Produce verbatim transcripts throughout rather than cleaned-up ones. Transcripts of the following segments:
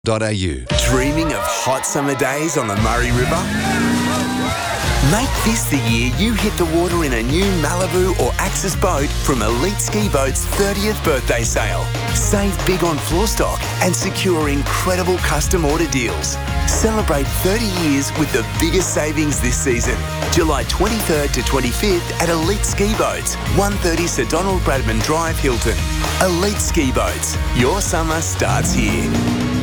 au. Dreaming of hot summer days on the Murray River? Make this the year you hit the water in a new Malibu or Axis boat from Elite Ski Boat's thirtieth birthday sale. Save big on floor stock and secure incredible custom order deals. Celebrate thirty years with the biggest savings this season. July twenty-third to twenty-fifth at Elite Ski Boats, one thirty Sir Donald Bradman Drive, Hilton. Elite Ski Boats. Your summer starts here.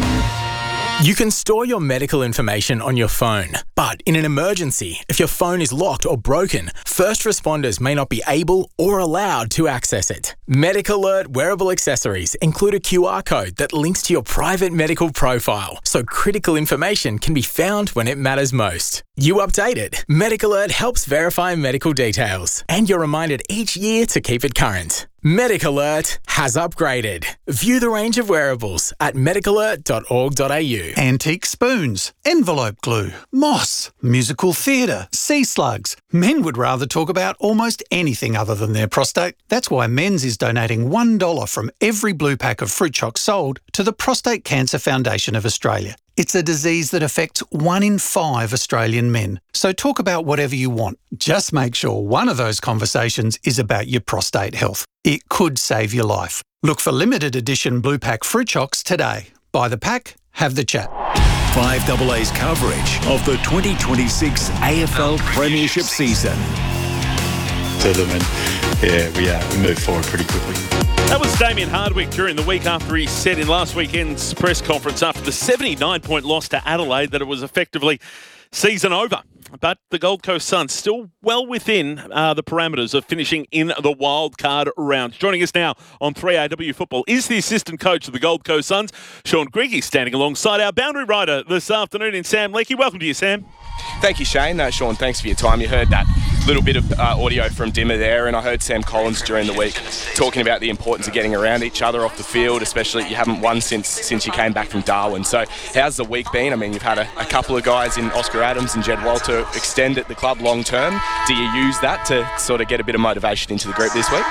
You can store your medical information on your phone, but in an emergency, if your phone is locked or broken, first responders may not be able or allowed to access it. Medic Alert wearable accessories include a Q R code that links to your private medical profile, so critical information can be found when it matters most. You update it. Medic Alert helps verify medical details, and you're reminded each year to keep it current. Medic Alert has upgraded. View the range of wearables at medic alert dot org dot a u. Antique spoons, envelope glue, moss, musical theatre, sea slugs. Men would rather talk about almost anything other than their prostate. That's why Men's is donating one dollar from every blue pack of fruit chocs sold to the Prostate Cancer Foundation of Australia. It's a disease that affects one in five Australian men. So talk about whatever you want. Just make sure one of those conversations is about your prostate health. It could save your life. Look for limited edition Blue Pack Fruit Chocs today. Buy the pack, have the chat. five A A's coverage of the twenty twenty-six A F L Premiership season. To them, and yeah, we, uh, we moved forward pretty quickly. That was Damien Hardwick during the week after he said in last weekend's press conference after the seventy-nine point loss to Adelaide that it was effectively season over. But the Gold Coast Suns still well within uh, the parameters of finishing in the wild card round. Joining us now on three A W Football is the assistant coach of the Gold Coast Suns, Sean Griggy, standing alongside our boundary rider this afternoon in Sam Leakey. Welcome to you, Sam. Thank you, Shane. Uh, Sean, thanks for your time. You heard that little bit of uh, audio from Dimmer there, and I heard Sam Collins during the week talking about the importance of getting around each other off the field, especially you haven't won since since you came back from Darwin. So how's the week been? I mean, you've had a, a couple of guys in Oscar Adams and Jed Walter extend at the club long term. Do you use that to sort of get a bit of motivation into the group this week?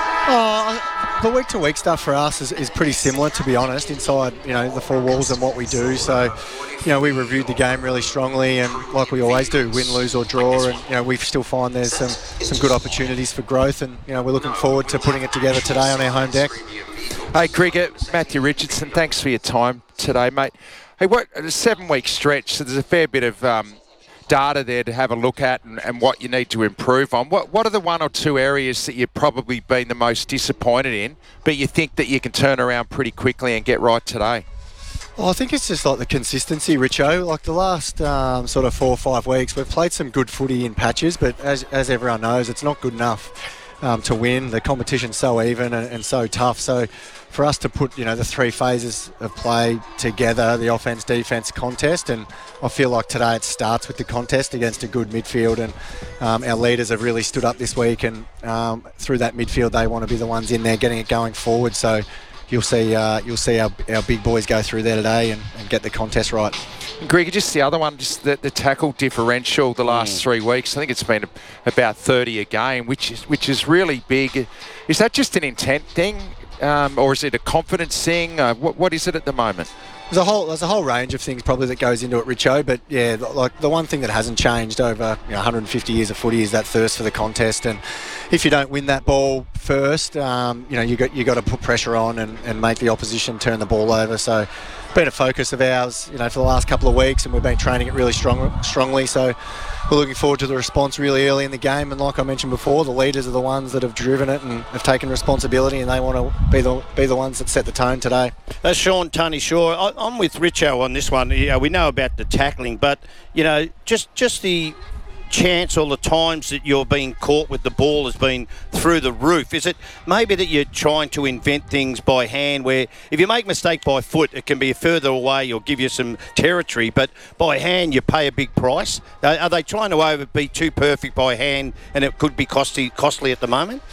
Oh, the week-to-week stuff for us is, is pretty similar, to be honest, inside you know the four walls and what we do. So, you know, we reviewed the game really strongly, and like we always do, win, lose or draw, and you know we still find there's some some good opportunities for growth, and you know we're looking forward to putting it together today on our home deck. Hey, Cricket, Matthew Richardson, thanks for your time today, mate. Hey, what a seven-week stretch, so there's a fair bit of um, data there to have a look at and, and what you need to improve on. What what are the one or two areas that you've probably been the most disappointed in, but you think that you can turn around pretty quickly and get right today? Well, I think it's just like the consistency, Richo. Like the last um, sort of four or five weeks, we've played some good footy in patches, but as, as everyone knows, it's not good enough um, to win. The competition's so even and, and so tough. So for us to put, you know, the three phases of play together, the offense, defense, contest, and I feel like today it starts with the contest against a good midfield, and um, our leaders have really stood up this week, and um, through that midfield, they want to be the ones in there getting it going forward. So you'll see uh, you'll see our, our big boys go through there today and, and get the contest right. Greg, just the other one, just the, the tackle differential the last mm. three weeks. I think it's been about thirty a game, which is which is really big. Is that just an intent thing, um, or is it a confidence thing? Uh, what what is it at the moment? There's a whole there's a whole range of things probably that goes into it, Richo. But yeah, like the one thing that hasn't changed over you know, one hundred fifty years of footy is that thirst for the contest. And if you don't win that ball first, um, you know you got you got to put pressure on and, and make the opposition turn the ball over. So, been a focus of ours, you know, for the last couple of weeks, and we've been training it really strong, strongly. So, we're looking forward to the response really early in the game. And like I mentioned before, the leaders are the ones that have driven it and have taken responsibility, and they want to be the be the ones that set the tone today. That's Sean Tony Shaw. I, I'm with Richo on this one. You know, we know about the tackling, but you know, just just the chance all the times that you're being caught with the ball has been through the roof. Is it maybe that you're trying to invent things by hand, where if you make a mistake by foot, it can be further away or give you some territory, but by hand you pay a big price? Are they trying to over be too perfect by hand, and it could be costly costly at the moment?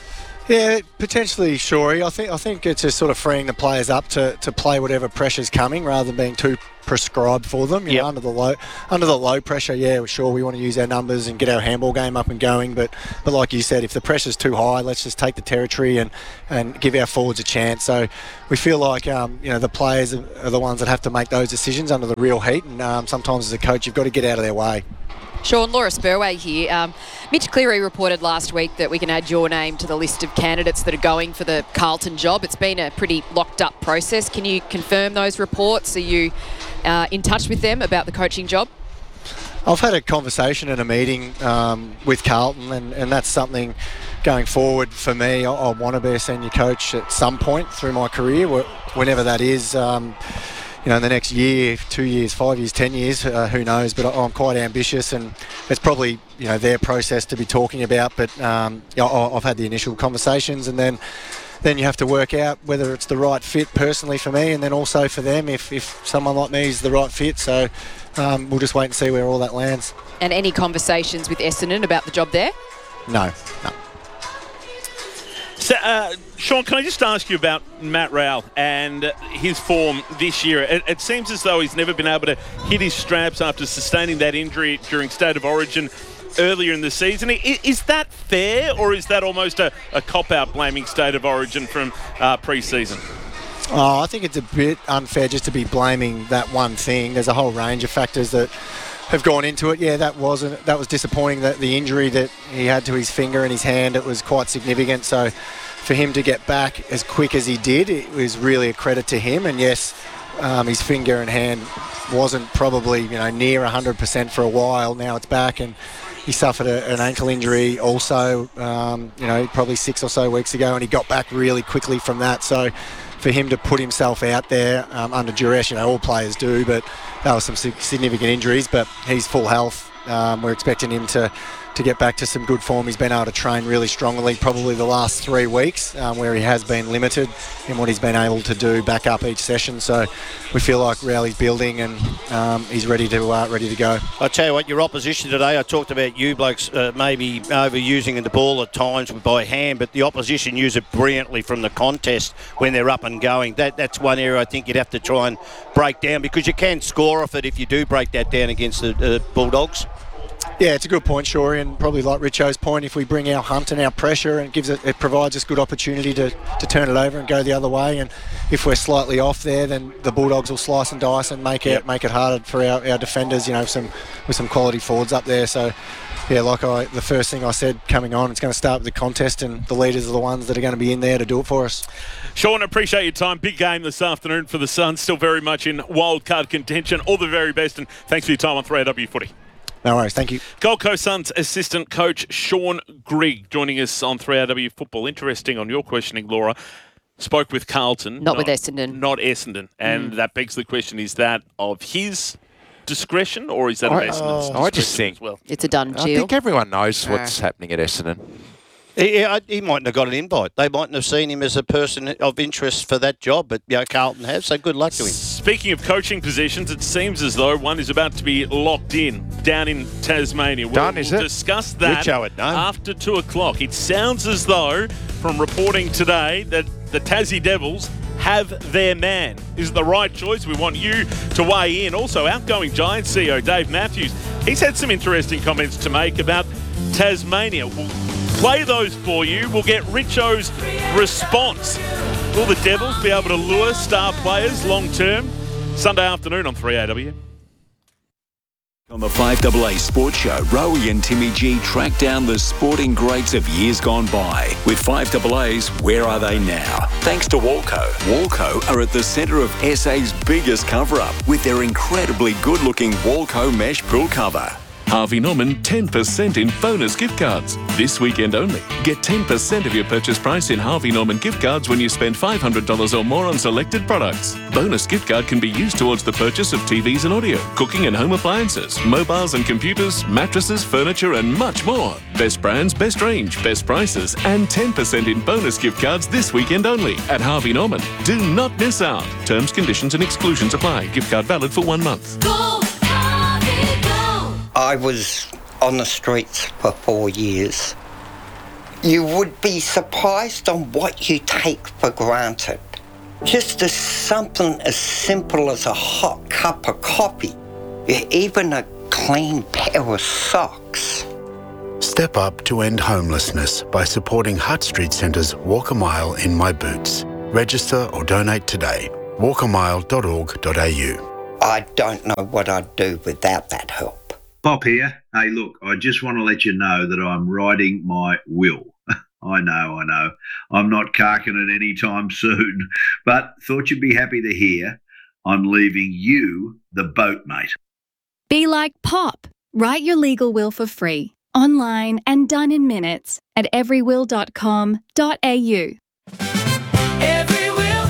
Yeah, potentially, Shorey. I think I think it's just sort of freeing the players up to, to play whatever pressure's coming rather than being too prescribed for them. You Yep. know, under the low under the low pressure, yeah, sure, we want to use our numbers and get our handball game up and going. But but like you said, if the pressure's too high, let's just take the territory and, and give our forwards a chance. So we feel like um, you know the players are, are the ones that have to make those decisions under the real heat. And um, sometimes as a coach, you've got to get out of their way. Sean, Laura Spurway here. Um, Mitch Cleary reported last week that we can add your name to the list of candidates that are going for the Carlton job. It's been a pretty locked up process. Can you confirm those reports? Are you uh, in touch with them about the coaching job? I've had a conversation and a meeting um, with Carlton, and, and that's something going forward for me. I, I want to be a senior coach at some point through my career, wh- whenever that is. Um, You know, in the next year, two years, five years, ten years, uh, who knows? But I'm quite ambitious, and it's probably you know their process to be talking about. But um, yeah, I've had the initial conversations, and then then you have to work out whether it's the right fit personally for me, and then also for them if, if someone like me is the right fit. So um, we'll just wait and see where all that lands. And any conversations with Essendon about the job there? No, no. So, uh, Sean, can I just ask you about Matt Rowell and his form this year? It, it seems as though he's never been able to hit his straps after sustaining that injury during State of Origin earlier in the season. Is, is that fair, or is that almost a, a cop-out blaming State of Origin from uh, pre-season? Oh, I think it's a bit unfair just to be blaming that one thing. There's a whole range of factors that have gone into it. Yeah, that wasn't that was disappointing. That the injury that he had to his finger and his hand, it was quite significant. So for him to get back as quick as he did, it was really a credit to him. And yes, um, his finger and hand wasn't probably you know near one hundred percent for a while. Now it's back, and he suffered a, an ankle injury also. Um, you know, probably six or so weeks ago, and he got back really quickly from that. So for him to put himself out there um, under duress, you know, all players do, but that was some significant injuries, but he's full health. Um, we're expecting him to, to get back to some good form. He's been able to train really strongly probably the last three weeks um, where he has been limited in what he's been able to do back up each session. So we feel like Rowley's building and um, he's ready to uh, ready to go. I tell you what, your opposition today, I talked about you blokes uh, maybe overusing the ball at times by hand, but the opposition use it brilliantly from the contest when they're up and going. That That's one area I think you'd have to try and break down, because you can score off it if you do break that down against the uh, Bulldogs. Yeah, it's a good point, Shorey, and probably like Richo's point, if we bring our hunt and our pressure, and it gives it, it provides us good opportunity to, to turn it over and go the other way. And if we're slightly off there, then the Bulldogs will slice and dice and make yep. it make it harder for our, our defenders. You know, some with some quality forwards up there. So, yeah, like I, the first thing I said coming on, it's going to start with the contest, and the leaders are the ones that are going to be in there to do it for us. Sean, appreciate your time. Big game this afternoon for the Suns. Still very much in wildcard contention. All the very best, and thanks for your time on three A W Footy. No worries, thank you. Gold Coast Suns assistant coach Shaun Grigg joining us on three A W Football. Interesting on your questioning, Laura. Spoke with Carlton. Not, not with Essendon. Not Essendon. And mm. that begs the question, is that of his discretion, or is that I, of Essendon's uh, I just think as well? It's a done deal. I think everyone knows uh. what's happening at Essendon. He, he mightn't have got an invite. They mightn't have seen him as a person of interest for that job, but you know, Carlton have, so good luck to him. Speaking of coaching positions, it seems as though one is about to be locked in down in Tasmania. We'll, Done, is we'll it? discuss that Richo it, no? after two o'clock. It sounds as though, from reporting today, that the Tassie Devils have their man. Is it the right choice? We want you to weigh in. Also, outgoing Giants C E O Dave Matthews, he's had some interesting comments to make about Tasmania. We'll play those for you. We'll get Richo's response. Will the Devils be able to lure star players long term? Sunday afternoon on three A W. On the five A A Sports Show, Rowie and Timmy G track down the sporting greats of years gone by. With five A A's Where Are They Now? Thanks to Walco. Walco are at the centre of S A's biggest cover-up with their incredibly good-looking Walco mesh pool cover. Harvey Norman ten percent in bonus gift cards. This weekend only. Get ten percent of your purchase price in Harvey Norman gift cards when you spend five hundred dollars or more on selected products. Bonus gift card can be used towards the purchase of T Vs and audio, cooking and home appliances, mobiles and computers, mattresses, furniture and much more. Best brands, best range, best prices and ten percent in bonus gift cards this weekend only at Harvey Norman. Do not miss out. Terms, conditions and exclusions apply. Gift card valid for one month. Go, Harvey, go. I was on the streets for four years You would be surprised on what you take for granted. Just as something as simple as a hot cup of coffee, even a clean pair of socks. Step up to end homelessness by supporting Hutt Street Centre's Walk a Mile in My Boots. Register or donate today. walk a mile dot org dot a u. I don't know what I'd do without that help. Pop here. Hey, look, I just want to let you know that I'm writing my will. I know, I know. I'm not carking it anytime soon, but thought you'd be happy to hear I'm leaving you the boat, mate. Be like Pop. Write your legal will for free, online and done in minutes at every will dot com dot a u. Every will,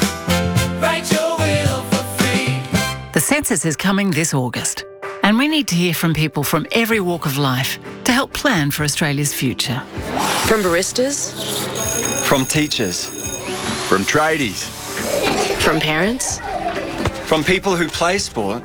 write your will for free. The census is coming this August, and we need to hear from people from every walk of life to help plan for Australia's future. From baristas, from teachers, from tradies, from parents, from people who play sport,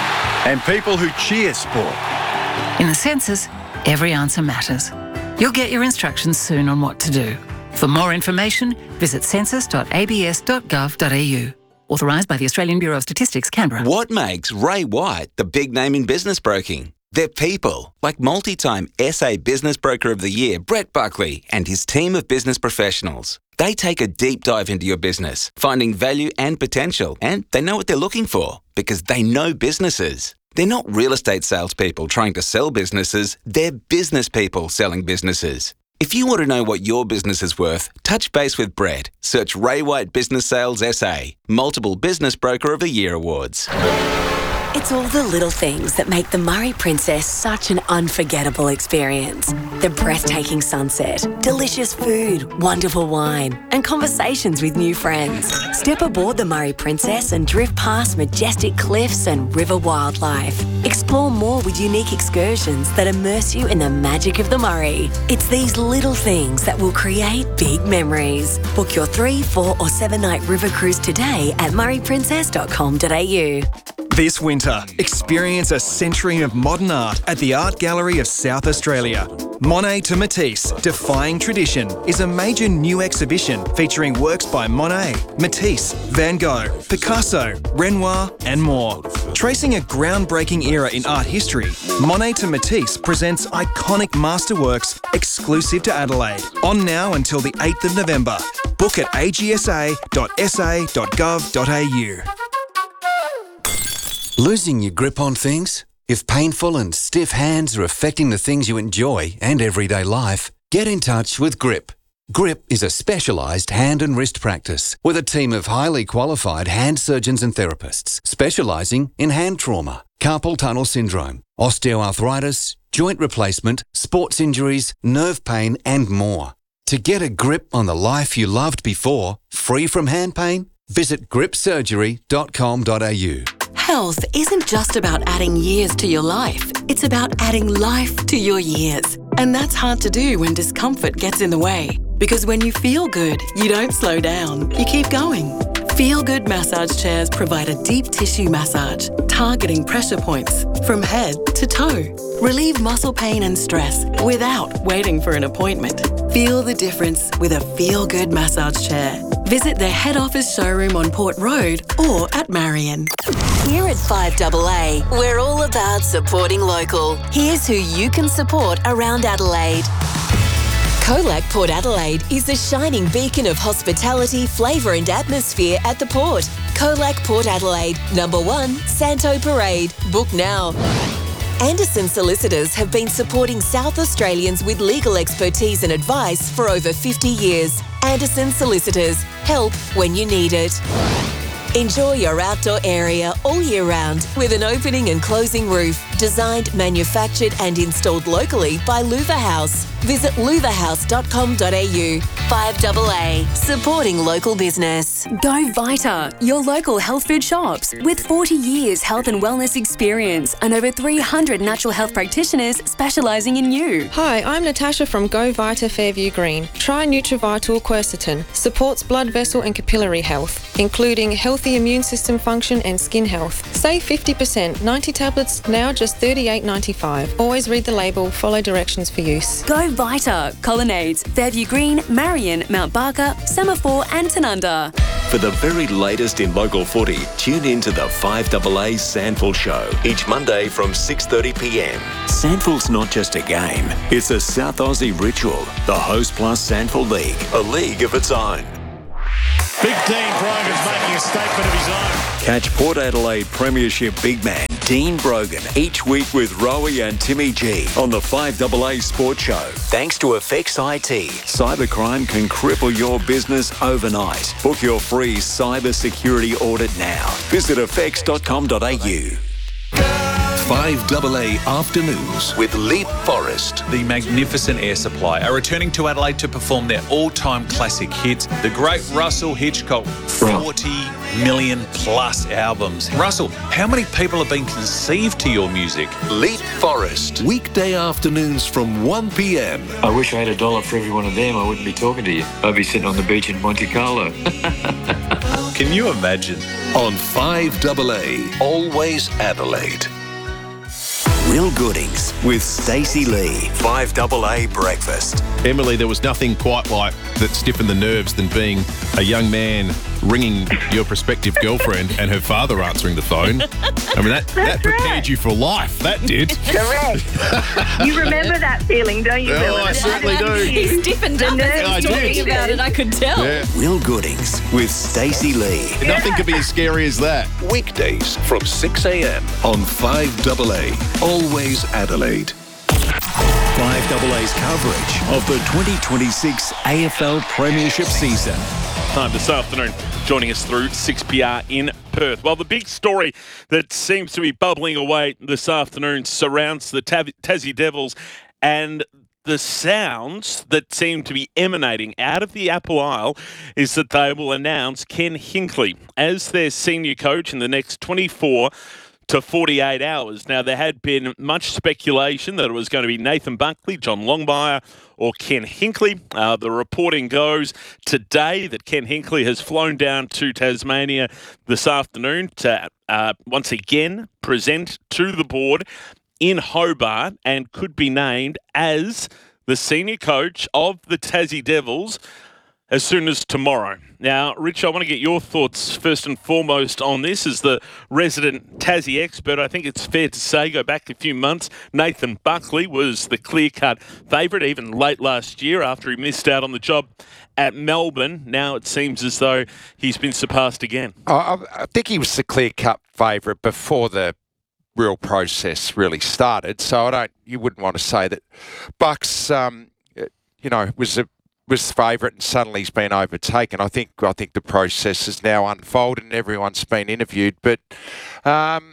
and people who cheer sport. In the census, every answer matters. You'll get your instructions soon on what to do. For more information, visit census dot a b s dot gov dot a u. Authorised by the Australian Bureau of Statistics, Canberra. What makes Ray White the big name in business broking? They're people, like multi-time S A Business Broker of the Year, Brett Buckley, and his team of business professionals. They take a deep dive into your business, finding value and potential, and they know what they're looking for because they know businesses. They're not real estate salespeople trying to sell businesses, they're business people selling businesses. If you want to know what your business is worth, touch base with Brett. Search Ray White Business Sales S A, multiple Business Broker of the Year awards. It's all the little things that make the Murray Princess such an unforgettable experience. The breathtaking sunset, delicious food, wonderful wine, and conversations with new friends. Step aboard the Murray Princess and drift past majestic cliffs and river wildlife. Explore more with unique excursions that immerse you in the magic of the Murray. It's these little things that will create big memories. Book your three, four, or seven night river cruise today at murray princess dot com dot a u. This winter, experience a century of modern art at the Art Gallery of South Australia. Monet to Matisse, Defying Tradition is a major new exhibition featuring works by Monet, Matisse, Van Gogh, Picasso, Renoir and more. Tracing a groundbreaking era in art history, Monet to Matisse presents iconic masterworks exclusive to Adelaide. On now until the eighth of November. Book at a g s a dot s a dot gov dot a u. Losing your grip on things? If painful and stiff hands are affecting the things you enjoy and everyday life, get in touch with Grip. Grip is a specialised hand and wrist practice with a team of highly qualified hand surgeons and therapists specialising in hand trauma, carpal tunnel syndrome, osteoarthritis, joint replacement, sports injuries, nerve pain and more. To get a grip on the life you loved before, free from hand pain, visit grip surgery dot com dot a u. Health isn't just about adding years to your life. It's about adding life to your years. And that's hard to do when discomfort gets in the way. Because when you feel good, you don't slow down. You keep going. Feel Good massage chairs provide a deep tissue massage, targeting pressure points from head to toe. Relieve muscle pain and stress without waiting for an appointment. Feel the difference with a Feel Good massage chair. Visit their head office showroom on Port Road or at Marion. Here at five A A, we're all about supporting local. Here's who you can support around Adelaide. Colac Port Adelaide is the shining beacon of hospitality, flavour and atmosphere at the port. Colac Port Adelaide, number one, Santo Parade. Book now. Anderson Solicitors have been supporting South Australians with legal expertise and advice for over fifty years. Anderson Solicitors, help when you need it. Enjoy your outdoor area all year round with an opening and closing roof, designed, manufactured and installed locally by Louver House. Visit louver house dot com dot a u. five A A, supporting local business. Go Vita, your local health food shops. With forty years health and wellness experience and over three hundred natural health practitioners specialising in you. Hi, I'm Natasha from Go Vita Fairview Green. Try Nutrivital Quercetin. Supports blood vessel and capillary health, including healthy healthy immune system function and skin health. Save fifty percent. ninety tablets, now just thirty-eight ninety-five. Always read the label, follow directions for use. Go Vita, Colonnades, Fairview Green, Marion, Mount Barker, Semaphore and Tanunda. For the very latest in local footy, tune in to the five A A Sandful Show each Monday from six thirty p m. Sandful's not just a game, it's a South Aussie ritual. The Host Plus Sandful League, a league of its own. Big Dean Brogan's making a statement of his own. Catch Port Adelaide Premiership big man Dean Brogan each week with Rowie and Timmy G on the five A A Sports Show. Thanks to Effects I T, cybercrime can cripple your business overnight. Book your free cyber security audit now. Visit effects dot com dot a u. five A A Afternoons with Leap Forest. The Magnificent Air Supply are returning to Adelaide to perform their all-time classic hits, the great Russell Hitchcock, forty million plus albums. Russell, how many people have been conceived to your music? Leap Forest. Weekday afternoons from one p m. I wish I had a dollar for every one of them. I wouldn't be talking to you. I'd be sitting on the beach in Monte Carlo. Can you imagine? On five A A, always Adelaide. Real Goodings with Stacey Lee. five A A Breakfast. Emily, there was nothing quite like that stiffened the nerves than being a young man ringing your prospective girlfriend and her father answering the phone. I mean, that, that prepared right. you for life. That did. Correct. You remember that feeling, don't you, Oh, Bill? I certainly do. He stiffened up as he was talking about it, I could tell. Yeah. Real Goodings with Stacey Lee. Nothing could be as scary as that. Weekdays from six a m on five A A, always Adelaide. five A A's coverage of the twenty twenty-six A F L Premiership season. Time this afternoon, joining us through six P R in Perth. Well, the big story that seems to be bubbling away this afternoon surrounds the Tav- Tassie Devils and the sounds that seem to be emanating out of the Apple Isle is that they will announce Ken Hinkley as their senior coach in the next twenty-four to forty-eight hours. Now, there had been much speculation that it was going to be Nathan Buckley, John Longmire, or Ken Hinkley. Uh, the reporting goes today that Ken Hinkley has flown down to Tasmania this afternoon to uh, once again present to the board in Hobart and could be named as the senior coach of the Tassie Devils as soon as tomorrow. Now, Rich, I want to get your thoughts first and foremost on this. As the resident Tassie expert, I think it's fair to say, go back a few months, Nathan Buckley was the clear-cut favourite, even late last year after he missed out on the job at Melbourne. Now it seems as though he's been surpassed again. I, I think he was the clear-cut favourite before the real process really started. So I don't, you wouldn't want to say that Bucks, um, you know, was a was favourite and suddenly he's been overtaken. I think I think the process has now unfolded and everyone's been interviewed. But um,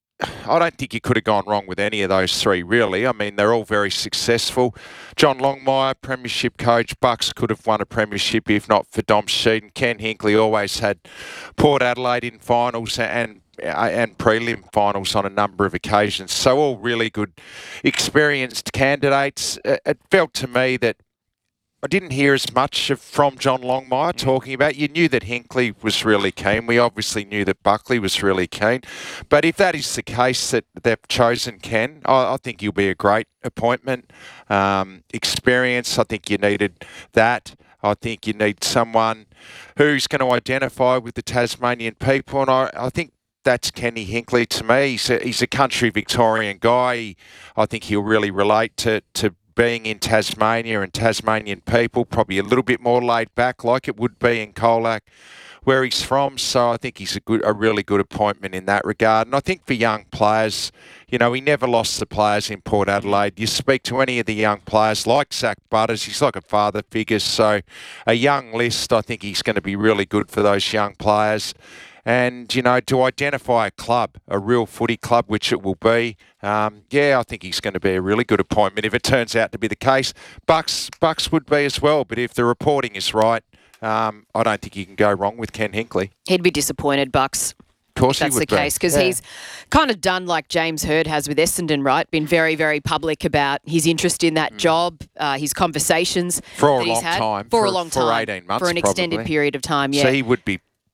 I don't think you could have gone wrong with any of those three, really. I mean, they're all very successful. John Longmire, premiership coach. Bucks could have won a premiership if not for Dom Sheedon. Ken Hinkley always had Port Adelaide in finals and and prelim finals on a number of occasions. So all really good, experienced candidates. It felt to me that I didn't hear as much of, from John Longmire talking about. You knew that Hinkley was really keen. We obviously knew that Buckley was really keen. But if that is the case that they've chosen Ken, I, I think he'll be a great appointment. Um, experience, I think you needed that. I think you need someone who's going to identify with the Tasmanian people. And I, I think that's Kenny Hinkley to me. He's a, he's a country Victorian guy. He, I think he'll really relate to, to being in Tasmania and Tasmanian people, probably a little bit more laid back like it would be in Colac where he's from. So I think he's a good, a really good appointment in that regard. And I think for young players, you know, he never lost the players in Port Adelaide. You speak to any of the young players like Zach Butters, he's like a father figure. So a young list, I think he's going to be really good for those young players. And, you know, to identify a club, a real footy club, which it will be, um, yeah, I think he's going to be a really good appointment if it turns out to be the case. Bucks Bucks would be as well, but if the reporting is right, um, I don't think you can go wrong with Ken Hinkley. He'd be disappointed, Bucks. Of course That's he would the be. case, because Yeah. he's kind of done like James Hird has with Essendon, right? Been very, very public about his interest in that job, uh, his conversations For a that he's long had. time. For, For- a long for time. eighteen months For an extended probably. period of time, yeah. So he would be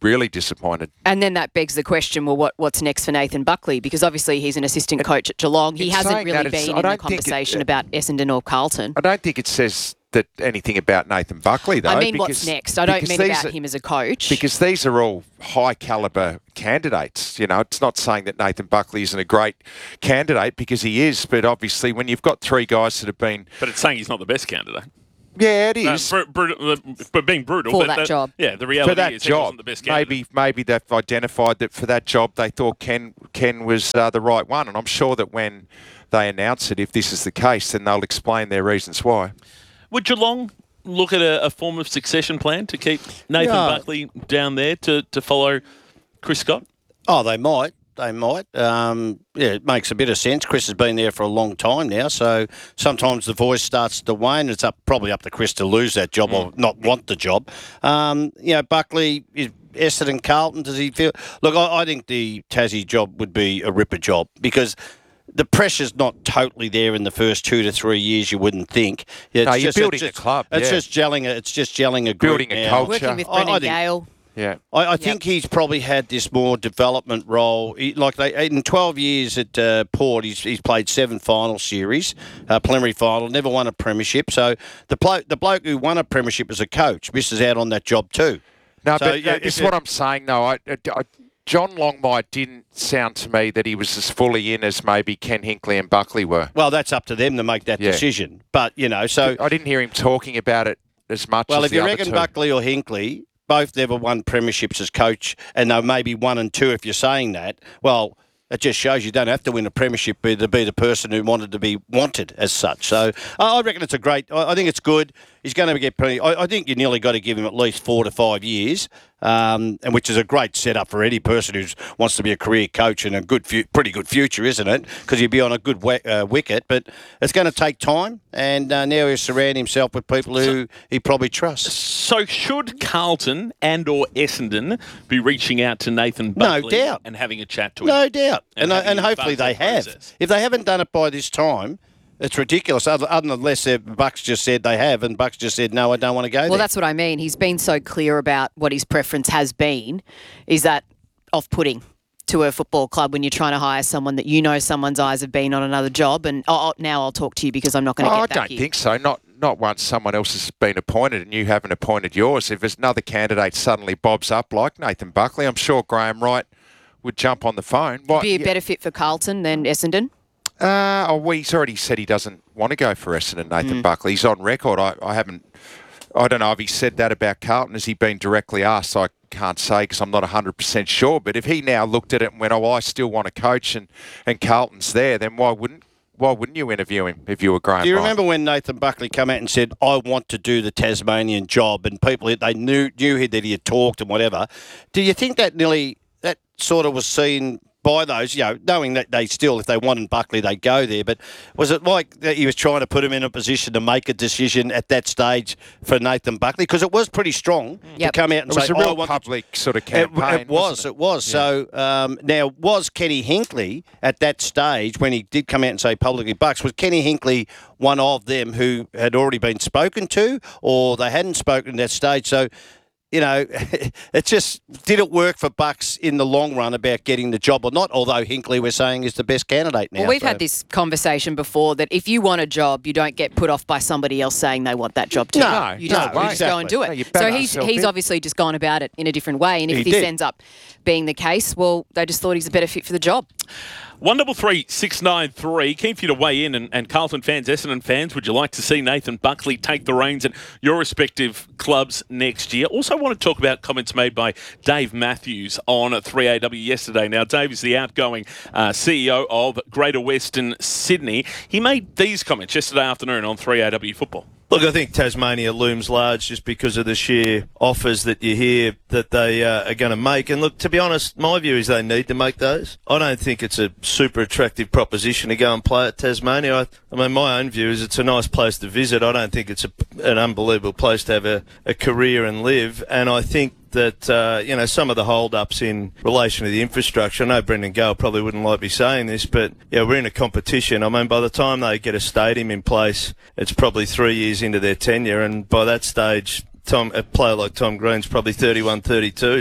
really disappointed. And then that begs the question, well, what, what's next for Nathan Buckley? Because obviously he's an assistant coach at Geelong. He In hasn't saying really that, it's- been I in the don't think it- conversation about Essendon or Carlton. I don't think it says that anything about Nathan Buckley, though. I mean, because, what's next? I don't because mean these about are- him as a coach. Because these are all high calibre candidates. You know, it's not saying that Nathan Buckley isn't a great candidate, because he is, but obviously when you've got three guys that have been... But it's saying he's not the best candidate. Yeah, it is. Uh, br- br- but being brutal. For but that job. Yeah, the reality for that is he job, wasn't the best candidate. maybe maybe they've identified that for that job they thought Ken Ken was uh, the right one, and I'm sure that when they announce it, if this is the case, then they'll explain their reasons why. Would Geelong look at a, a form of succession plan to keep Nathan Yeah. Buckley down there to, to follow Chris Scott? Oh, they might. They might. Um, yeah, it makes a bit of sense. Chris has been there for a long time now, so sometimes the voice starts to wane. It's up probably up to Chris to lose that job or not want the job. Um, you know, Buckley, is Essendon, Carlton, does he feel... Look, I, I think the Tassie job would be a ripper job because... The pressure's not totally there in the first two to three years. You wouldn't think. It's No, you're just, building it's a just, club, It's yeah. just gelling. A, it's just gelling a group Building a now. culture. Working with I- Brendan I think- Gale. Yeah. I, I think he's probably had this more development role. He, like they in twelve years at uh, Port, he's, he's played seven final series, uh, preliminary final, never won a premiership. So the blo- the bloke who won a premiership as a coach misses out on that job too. No, So, but yeah, uh, this if is what it- I'm saying, though. I, I, I, John Longmire didn't sound to me that he was as fully in as maybe Ken Hinkley and Buckley were. Well, that's up to them to make that Yeah. decision. But you know, so I didn't hear him talking about it as much well, as if the you other reckon two. Buckley or Hinkley both never won premierships as coach, and they maybe one and two, if you're saying that, well, it just shows you don't have to win a premiership to be the person who wanted to be wanted as such. So I I reckon it's a great. I I think it's good. He's going to get plenty. I, I think you nearly got to give him at least four to five years, um, and which is a great setup for any person who wants to be a career coach and a good, fu- pretty good future, isn't it? Because he'd be on a good wi- uh, wicket, but it's going to take time. And uh, now he'll surround himself with people who he probably trusts. So should Carlton and or Essendon be reaching out to Nathan No Buckley doubt. and having a chat to him? No doubt. And And, uh, having and him hopefully start they the have. process. If they haven't done it by this time, it's ridiculous. Other, other unless the Bucks just said they have, and Bucks just said, no, I don't want to go Well, there. that's what I mean. He's been so clear about what his preference has been. Is that off-putting to a football club when you're trying to hire someone that you know someone's eyes have been on another job? And oh, oh, now I'll talk to you because I'm not going to Oh, get I back don't here. think so. Not not once someone else has been appointed and you haven't appointed yours. If there's another candidate suddenly bobs up like Nathan Buckley, I'm sure Graham Wright would jump on the phone. What, Be a yeah, better fit for Carlton than Essendon? Uh, oh, well, he's already said he doesn't want to go for Essendon, Nathan Mm. Buckley. He's on record. I, I haven't... I don't know if he said that about Carlton. Has he been directly asked? I can't say because I'm not one hundred percent sure. But if he now looked at it and went, oh, well, I still want to coach and, and Carlton's there, then why wouldn't why wouldn't you interview him if you were Graham Do you Wright? remember when Nathan Buckley came out and said, I want to do the Tasmanian job, and people, they knew knew that he had talked and whatever. Do you think that nearly, that sort of was seen by those, you know, knowing that they still, if they wanted Buckley, they'd go there, but was it like that he was trying to put him in a position to make a decision at that stage for Nathan Buckley? Because it was pretty strong Yep. to come out and It was say, a "Oh, I real want to-" public sort of It, campaign. it was, wasn't it was. Yeah. So um, now, was Kenny Hinkley at that stage when he did come out and say publicly Bucks? Was Kenny Hinkley one of them who had already been spoken to, or they hadn't spoken at that stage? So, you know, it just did it work for Bucks in the long run about getting the job or not? Although Hinkley we're saying is the best candidate now. Well, we've so- had this conversation before that if you want a job, you don't get put off by somebody else saying they want that job too. No, you no, just, you just go and exactly. do it. No, you so batter he's yourself he's in. obviously just gone about it in a different way. And if He this did. ends up being the case, well, they just thought he's a better fit for the job. One double three six nine three. Keen for you to weigh in, and, and Carlton fans, Essendon fans, would you like to see Nathan Buckley take the reins at your respective clubs next year? Also, want to talk about comments made by Dave Matthews on three A W yesterday. Now, Dave is the outgoing uh, C E O of Greater Western Sydney. He made these comments yesterday afternoon on three A W football. Look, I think Tasmania looms large just because of the sheer offers that you hear that they uh, are going to make. And look, to be honest, my view is they need to make those. I don't think it's a super attractive proposition to go and play at Tasmania. I, I mean, my own view is it's a nice place to visit. I don't think it's a, an unbelievable place to have a, a career and live. And I think that, uh, you know, some of the hold-ups in relation to the infrastructure, I know Brendan Gale probably wouldn't like me saying this, but, yeah, we're in a competition. I mean, by the time they get a stadium in place, it's probably three years into their tenure, and by that stage, Tom, a player like Tom Green's probably thirty-one, thirty-two.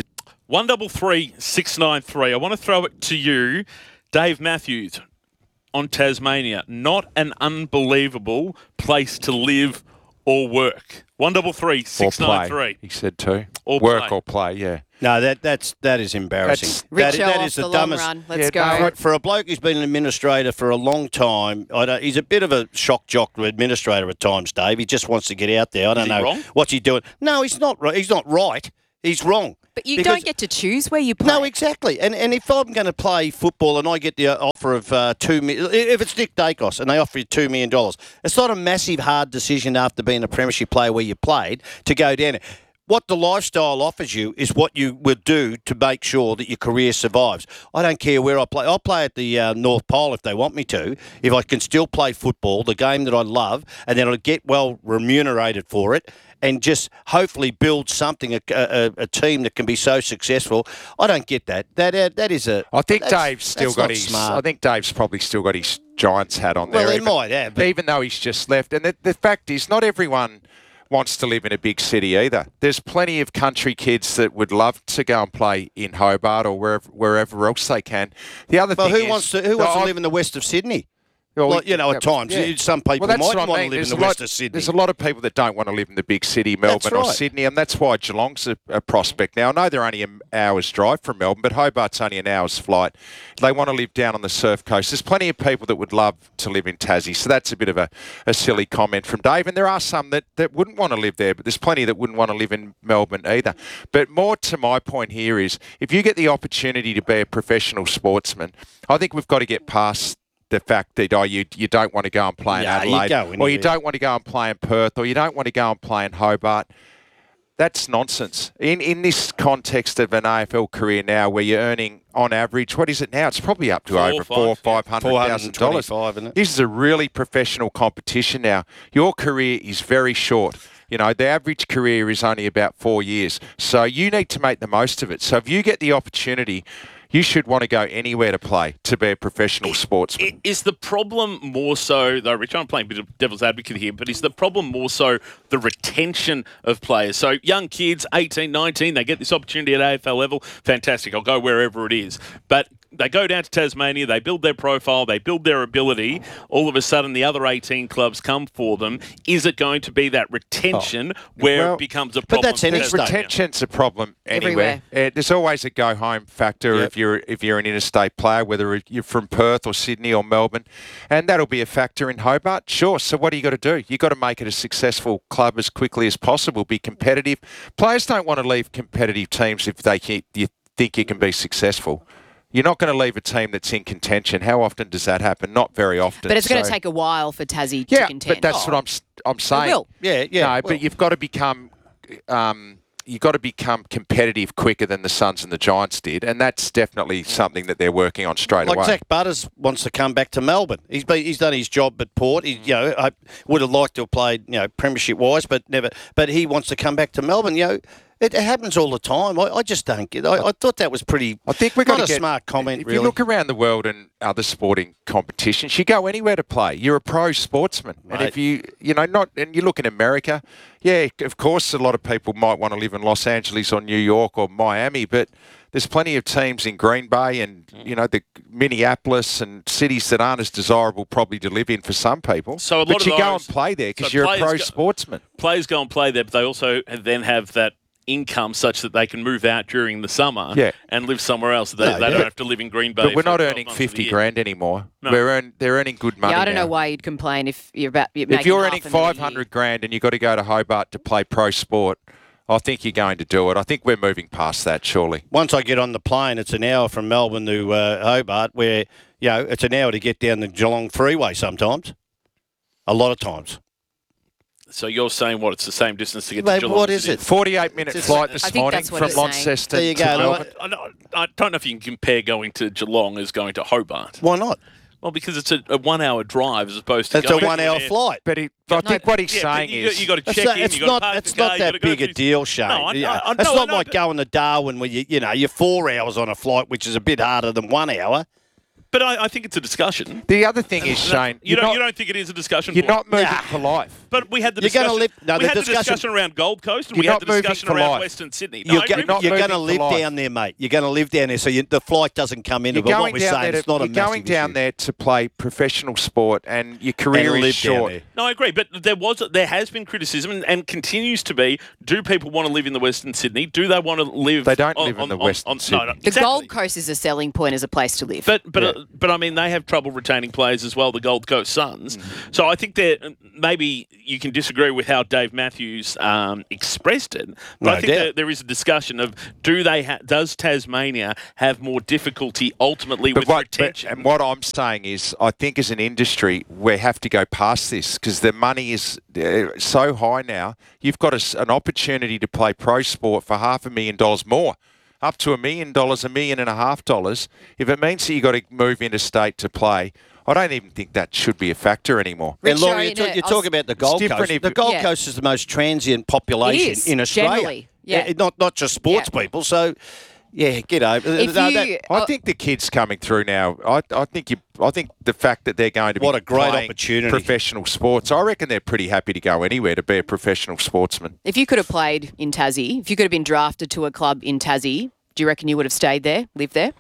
one double three six nine three. I want to throw it to you, Dave Matthews, on Tasmania. Not an unbelievable place to live or work. One double three six nine three. He said too. Or work play. or play, yeah. No, that that's that is embarrassing. Richo that, that off is the, the long dumbest. run. Let's Yeah, go. For, for a bloke who's been an administrator for a long time, I don't, he's a bit of a shock jock administrator at times, Dave. He just wants to get out there. I don't Is he know wrong? what's he doing. No, he's not. right. He's not right. He's wrong. But you Because- don't get to choose where you play. No, exactly. And and if I'm going to play football and I get the offer of uh, two million, if it's Nick Dacos and they offer you two million dollars, it's not a massive hard decision after being a premiership player where you played to go down there. What the lifestyle offers you is what you would do to make sure that your career survives. I don't care where I play. I'll play at the uh, North Pole if they want me to, if I can still play football, the game that I love, and then I'll get well remunerated for it and just hopefully build something, a, a, a team that can be so successful. I don't get that. That uh, That is a... I think that's- Dave's still that's got not his. smart. I think Dave's probably still got his Giants hat on there. Well, he even, might have, but- even though he's just left. And the, the fact is, not everyone wants to live in a big city either. There's plenty of country kids that would love to go and play in Hobart or wherever wherever else they can. The other Well, thing who is, wants to who wants to I- live in the west of Sydney? Well, Well, you know, at times, yeah. some people Well, that's might what I want mean. to live in There's the a lot- west of Sydney. There's a lot of people that don't want to live in the big city, Melbourne That's or right. Sydney, and that's why Geelong's a, a prospect. Now, I know they're only an hour's drive from Melbourne, but Hobart's only an hour's flight. They want to live down on the surf coast. There's plenty of people that would love to live in Tassie, so that's a bit of a, a silly comment from Dave. And there are some that, that wouldn't want to live there, but there's plenty that wouldn't want to live in Melbourne either. But more to my point here is, if you get the opportunity to be a professional sportsman, I think we've got to get past the fact that oh you you don't want to go and play in Yeah, you Adelaide, go or anywhere. you don't want to go and play in Perth, or you don't want to go and play in Hobart. That's nonsense. In in this context of an A F L career now, where you're earning on average, what is it now? It's probably up to Four, over five, four, yeah. five hundred thousand dollars. four hundred twenty-five, isn't it? This is a really professional competition now. Your career is very short. You know, the average career is only about four years. So you need to make the most of it. So if you get the opportunity, you should want to go anywhere to play to be a professional sportsman. Is the problem more so, though, Rich, I'm playing a bit of devil's advocate here, but is the problem more so the retention of players? So young kids, eighteen, nineteen, they get this opportunity at A F L level, fantastic, I'll go wherever it is. But they go down to Tasmania, they build their profile, they build their ability, all of a sudden the other eighteen clubs come for them. Is it going to be that retention where Well, it becomes a but problem? that's for any Tasmania? state. Retention's a problem anywhere. Everywhere. Uh, there's always a go-home factor Yep. if you're if you're an interstate player, whether you're from Perth or Sydney or Melbourne, and that'll be a factor in Hobart. Sure. So what do you got to do? You got to make it a successful club as quickly as possible. Be competitive. Players don't want to leave competitive teams if they can, you think you can be successful. You're not going to leave a team that's in contention. How often does that happen? Not very often. But it's going to So- take a while for Tassie yeah, to contend. but that's what I'm s- I'm saying. will. Yeah, yeah. No, well- but you've got to become um, you've got to become competitive quicker than the Suns and the Giants did, and that's definitely something that they're working on straight Like away. Zach Butters wants to come back to Melbourne. He's been, he's done his job at Port. He, you know, I would have liked to have played, you know, premiership wise, but never. But he wants to come back to Melbourne. You know, it, it happens all the time. I, I just don't get. I, I thought that was pretty. I think we've not got a to get, smart comment. If really, you look around the world and other sporting competitions, you go anywhere to play. You're a pro sportsman, and Mate. if you, you know, not, and you look in America, yeah, of course, a lot of people might want to live in Los Angeles or New York or Miami, but there's plenty of teams in Green Bay and you know the Minneapolis and cities that aren't as desirable probably to live in for some people. So a lot but of you go those- and play there because so you're a players pro go- sportsman. Players go and play there, but they also then have that income such that they can move out during the summer Yeah. and live somewhere else. They, No, they yeah. don't have to live in Green Bay. But we're for not twelve earning months of the fifty year. grand anymore. No. We're earn, they're earning good money. Yeah, I don't now. know why you'd complain if you're about you're If making you're half earning a million a five year. hundred grand and you've got to go to Hobart to play pro sport, I think you're going to do it. I think we're moving past that, surely. once I get on the plane, it's an hour from Melbourne to uh, Hobart, where you know it's an hour to get down the Geelong Freeway. Sometimes, a lot of times. So you're saying what? It's the same distance to get Mate, to Geelong. what as is it? forty-eight minute Just- flight I this think morning that's what from it's saying. Launceston There you to go. Melbourne. I, don't- I don't know if you can compare going to Geelong as going to Hobart. Why not? Well, because it's a, a one-hour drive as opposed to It's a going one-hour there. flight. But he, I think what he's Yeah, but saying you is... got, you got to It's check not, in. it's You got not, to park it's the car, not you that gotta go big a through- deal, Shane. No, I- Yeah. I- I- it's no, I not know like that- going to Darwin where you, you know, you're four hours on a flight, which is a bit harder than one hour. But I, I think it's a discussion. The other thing is, Shane, you don't not, you don't think it is a discussion? You're for not moving Nah. for life. But we had the You're discussion. gonna live- no, we the had the discussion- discussion around Gold Coast, and You're we had not the moving discussion for around life. Western Sydney. No, You're, I go- agree not with you. you're going to moving for live life. down there, mate. You're going to live down there, so you, the flight doesn't come in. You're But what going we're down saying, there. To, it's not a you're going massive down issue. there to play professional sport, and your career And is live down short. there. No, I agree, but there was there has been criticism and, and continues to be. Do people want to live in the Western Sydney? Do they want to live? They don't on, live in on, the on, Western on, Sydney. No, no, The exactly. Gold Coast is a selling point as a place to live. But but Yeah. uh, but I mean they have trouble retaining players as well. The Gold Coast Suns. Mm-hmm. So I think that maybe you can disagree with how Dave Matthews um, expressed it. But No I think doubt. that there is a discussion of do they ha- does Tasmania have more difficulty ultimately But with what, but, retention? and what I'm saying is, I think as an industry, we have to go past this because the money is uh, so high now. You've got a s an opportunity to play pro sport for half a million dollars more, up to a million dollars, a million and a half dollars. If it means that you've got to move interstate to play, I don't even think that should be a factor anymore. And Rich, Laura, sorry, you, talk, no, you I talk was- about the Gold different Coast. if- The Gold Yeah. Coast is the most transient population It is, in Australia. generally, yeah. Uh, Not not just sports Yeah. people. So, yeah, get over. If no, you- that- I think the kids coming through now. I, I think you. I think the fact that they're going to be What a great playing opportunity. professional sports. I reckon they're pretty happy to go anywhere to be a professional sportsman. If you could have played in Tassie, if you could have been drafted to a club in Tassie, do you reckon you would have stayed there, lived there?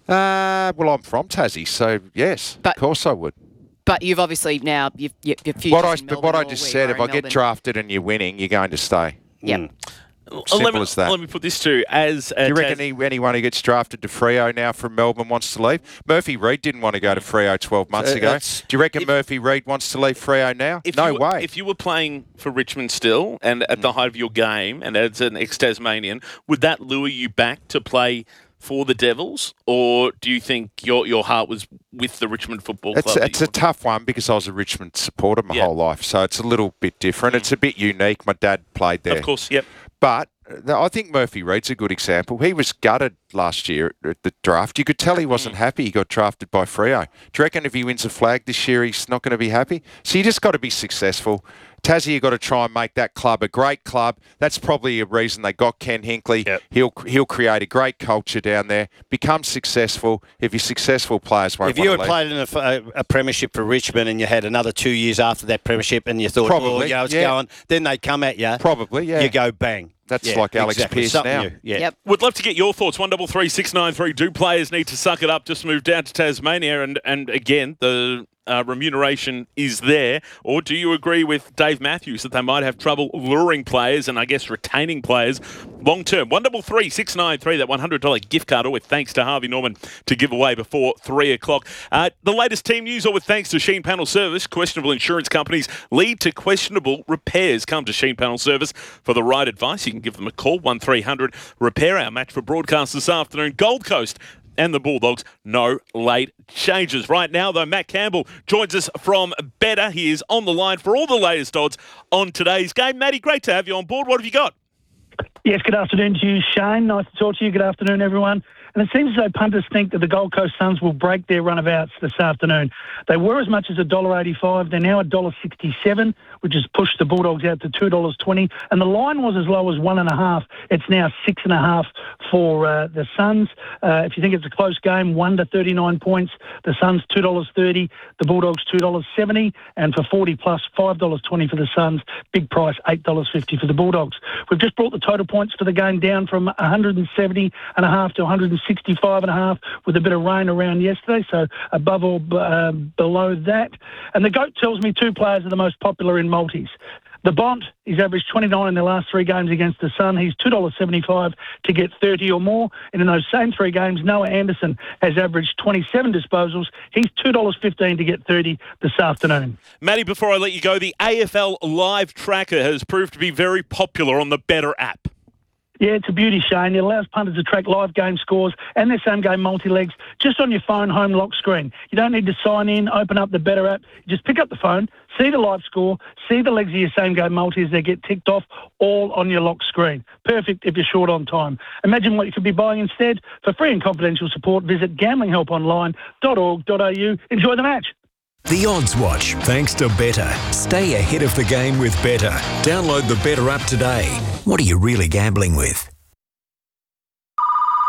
Uh, well, I'm from Tassie, so yes, But- of course I would. But you've obviously now you've, you your futures What I, in but what I Melbourne just or said, where if you I are in get Melbourne. drafted and you're winning, you're going to stay. Yep. Mm. Simple let me, as that. Let me put this to you. As uh, Do you reckon Tas- any, anyone who gets drafted to Freo now from Melbourne wants to leave? Murphy Reid didn't want to go to Freo twelve months Uh, ago. that's- Do you reckon if- Murphy Reid wants to leave Freo now? If No you, were- way. If you were playing for Richmond still and at Mm. the height of your game and as an ex-Tasmanian, would that lure you back to play for the Devils, or do you think your your heart was with the Richmond Football Club? It's, that it's you a tough one because I was a Richmond supporter my Yeah. whole life, so it's a little bit different. It's a bit unique. My dad played there. Of course, yep. But uh, I think Murphy Reid's a good example. He was gutted last year at the draft. You could tell he wasn't happy he got drafted by Freo. Do you reckon if he wins a flag this year, he's not going to be happy? So you just got to be successful. Tassie, you've got to try and make that club a great club. That's probably a reason they got Ken Hinkley. Yep. He'll he'll create a great culture down there. Become successful. If you're successful, players won't If you had want to played in a, a, a premiership for Richmond and you had another two years after that premiership and you thought, Probably, oh, yeah, it's yeah. going, then they come at you. Probably, yeah. You go bang. That's Yeah, like Alex exactly. Pearce Something now. new. Yeah. Yep. Would love to get your thoughts. One double three six nine three. Do players need to suck it up just to move down to Tasmania? And and again, the uh, remuneration is there, or do you agree with Dave Matthews that they might have trouble luring players and I guess retaining players long term? One double three six nine three. That one hundred dollar gift card, or with thanks to Harvey Norman to give away before three o'clock. Uh, the latest team news, or with thanks to Sheen Panel Service. Questionable insurance companies lead to questionable repairs. Come to Sheen Panel Service for the right advice. You can give them a call. One three hundred repair. Our match for broadcast this afternoon. Gold Coast and the Bulldogs, no late changes. Right now, though, Matt Campbell joins us from Better. He is on the line for all the latest odds on today's game. Matty, great to have you on board. What have you got? Yes, good afternoon to you, Shane. Nice to talk to you. Good afternoon, everyone. And it seems as though punters think that the Gold Coast Suns will break their runabouts this afternoon. They were as much as one dollar eighty-five. They're now one dollar sixty-seven, which has pushed the Bulldogs out to two dollars twenty. And the line was as low as one and a half. It's now six and a half for uh, the Suns. Uh, if you think it's a close game, one to thirty-nine points. The Suns two dollars thirty. The Bulldogs two dollars seventy. And for forty plus, five dollars twenty for the Suns. Big price, eight dollars fifty for the Bulldogs. We've just brought the total points for the game down from one hundred seventy and a half to one hundred sixty-five and a half, with a bit of rain around yesterday, so above or uh, below that. And the GOAT tells me two players are the most popular in multis. The Bont, he's averaged twenty-nine in the last three games against the Sun. He's two dollars seventy-five to get thirty or more. And in those same three games, Noah Anderson has averaged twenty-seven disposals. He's two dollars fifteen to get thirty this afternoon. Matty, before I let you go, the A F L Live Tracker has proved to be very popular on the Better app. Yeah, it's a beauty, Shane. It allows punters to track live game scores and their same-game multi-legs just on your phone home lock screen. You don't need to sign in, open up the Better app. You just pick up the phone, see the live score, see the legs of your same-game multi as they get ticked off, all on your lock screen. Perfect if you're short on time. Imagine what you could be buying instead. For free and confidential support, visit gambling help online dot org dot a u. Enjoy the match. The Odds Watch, thanks to Better. Stay ahead of the game with Better. Download the Better app today. What are you really gambling with?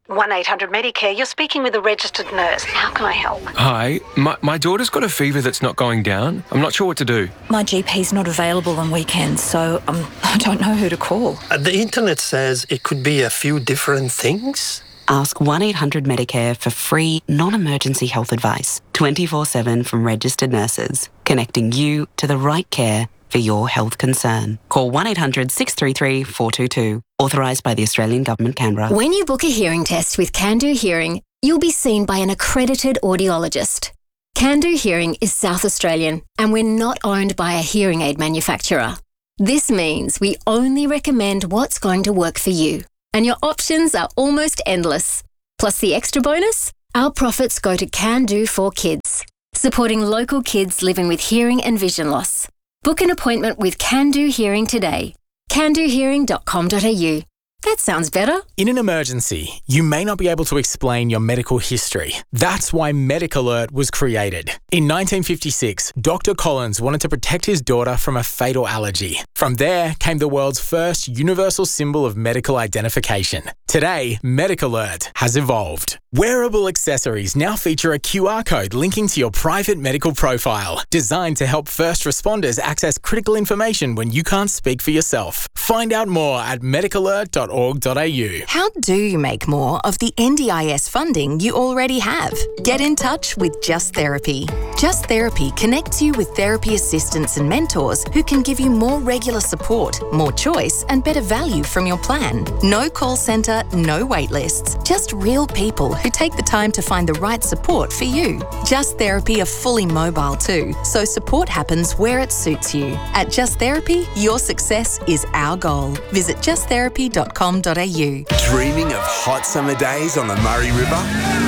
one eight hundred Medicare, you're speaking with a registered nurse. How can I help? Hi, my, my daughter's got a fever that's not going down. I'm not sure what to do. My G P's not available on weekends, so um, I don't know who to call. Uh, the internet says it could be a few different things. Ask one eight hundred Medicare for free, non-emergency health advice, twenty-four seven from registered nurses, connecting you to the right care for your health concern. Call one eight hundred six three three four two two. Authorised by the Australian Government, Canberra. When you book a hearing test with Can-Do Hearing, you'll be seen by an accredited audiologist. Can-Do Hearing is South Australian, and we're not owned by a hearing aid manufacturer. This means we only recommend what's going to work for you, and your options are almost endless. Plus the extra bonus, our profits go to Can-Do for Kids, supporting local kids living with hearing and vision loss. Book an appointment with Can-Do Hearing today. can do hearing dot com dot a u. That sounds better. In an emergency, you may not be able to explain your medical history. That's why Medic Alert was created. In nineteen fifty-six, Doctor Collins wanted to protect his daughter from a fatal allergy. From there came the world's first universal symbol of medical identification. Today, Medic Alert has evolved. Wearable accessories now feature a Q R code linking to your private medical profile, designed to help first responders access critical information when you can't speak for yourself. Find out more at medic alert dot org dot a u. How do you make more of the N D I S funding you already have? Get in touch with Just Therapy. Just Therapy connects you with therapy assistants and mentors who can give you more regular support, more choice, and better value from your plan. No call centre, no wait lists, just real people who take the time to find the right support for you. Just Therapy are fully mobile too, so support happens where it suits you. At Just Therapy, your success is our goal. Visit just therapy dot com dot a u. Dreaming of hot summer days on the Murray River?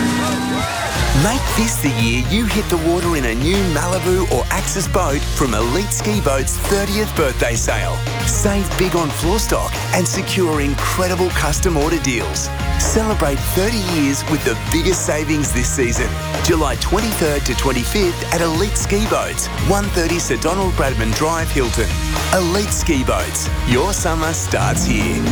Make this the year you hit the water in a new Malibu or Axis boat from Elite Ski Boat's thirtieth birthday sale. Save big on floor stock and secure incredible custom order deals. Celebrate thirty years with the biggest savings this season. July twenty-third to twenty-fifth at Elite Ski Boats, one thirty Sir Donald Bradman Drive, Hilton. Elite Ski Boats. Your summer starts here.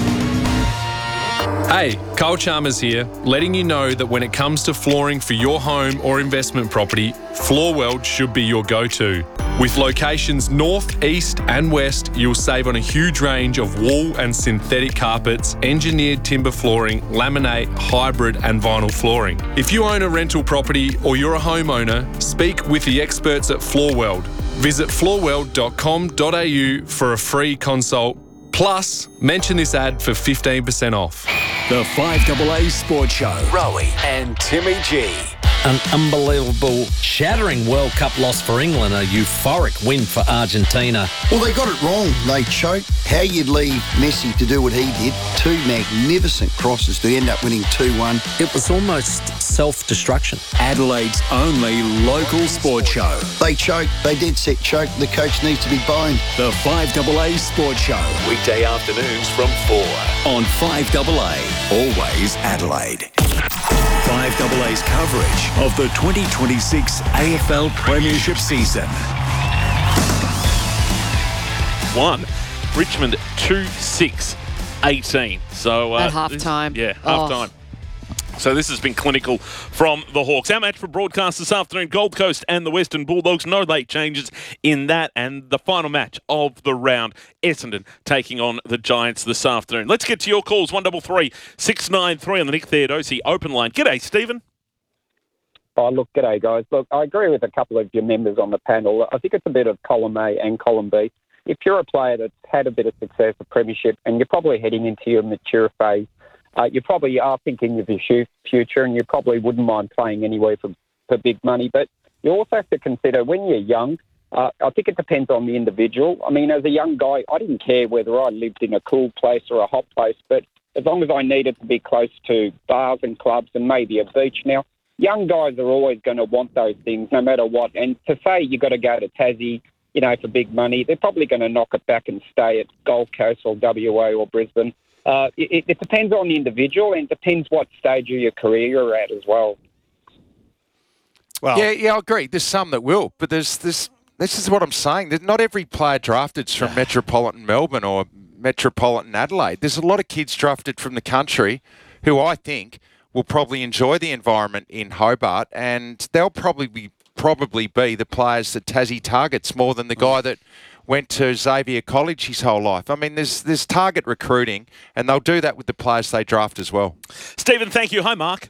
Hey, Carl Chalmers here, letting you know that when it comes to flooring for your home or investment property, Floorworld should be your go-to. With locations north, east and west, you'll save on a huge range of wool and synthetic carpets, engineered timber flooring, laminate, hybrid and vinyl flooring. If you own a rental property or you're a homeowner, speak with the experts at Floorworld. Visit floorworld dot com dot a u for a free consult. Plus, mention this ad for fifteen percent off. The five A A Sports Show. Rowie and Timmy G. An unbelievable, shattering World Cup loss for England, a euphoric win for Argentina. Well, they got it wrong. They choked. How you'd leave Messi to do what he did. Two magnificent crosses to end up winning two one. It was almost self-destruction. Adelaide's only local sports show. They choked. They did set choke. The coach needs to be boned. The five A A Sports Show. Weekday afternoons from four. On five A A. Always Adelaide. five A A's coverage of the twenty twenty-six A F L Premiership season. One, Richmond two six eighteen. So uh, At half-time. Yeah, Oh. half-time. So this has been clinical from the Hawks. Our match for broadcast this afternoon, Gold Coast and the Western Bulldogs. No late changes in that. And the final match of the round, Essendon taking on the Giants this afternoon. Let's get to your calls. one three three, six nine three on the Nick Theodosi open line. G'day, Stephen. Oh, look, g'day, guys. Look, I agree with a couple of your members on the panel. I think it's a bit of column A and column B. If you're a player that's had a bit of success at premiership and you're probably heading into your mature phase, Uh, you probably are thinking of your future and you probably wouldn't mind playing anywhere for, for big money. But you also have to consider when you're young, uh, I think it depends on the individual. I mean, as a young guy, I didn't care whether I lived in a cool place or a hot place, but as long as I needed to be close to bars and clubs and maybe a beach. Now, young guys are always going to want those things no matter what. And to say you've got to go to Tassie, you know, for big money, they're probably going to knock it back and stay at Gold Coast or W A or Brisbane. Uh, it, it depends on the individual and it depends what stage of your career you're at as well. Well, yeah, yeah, I agree. There's some that will, but there's this. This is what I'm saying. There's not every player drafted from Metropolitan Melbourne or Metropolitan Adelaide. There's a lot of kids drafted from the country who I think will probably enjoy the environment in Hobart, and they'll probably be probably be the players that Tassie targets more than the guy that went to Xavier College his whole life. I mean, there's there's target recruiting, and they'll do that with the players they draft as well. Stephen, thank you. Hi, Mark.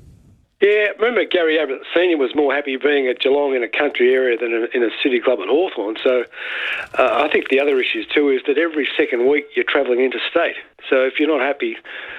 Yeah, remember Gary Ablett Senior was more happy being at Geelong in a country area than in a city club at Hawthorn. So uh, I think the other issues too is that every second week you're travelling interstate. So if you're not happy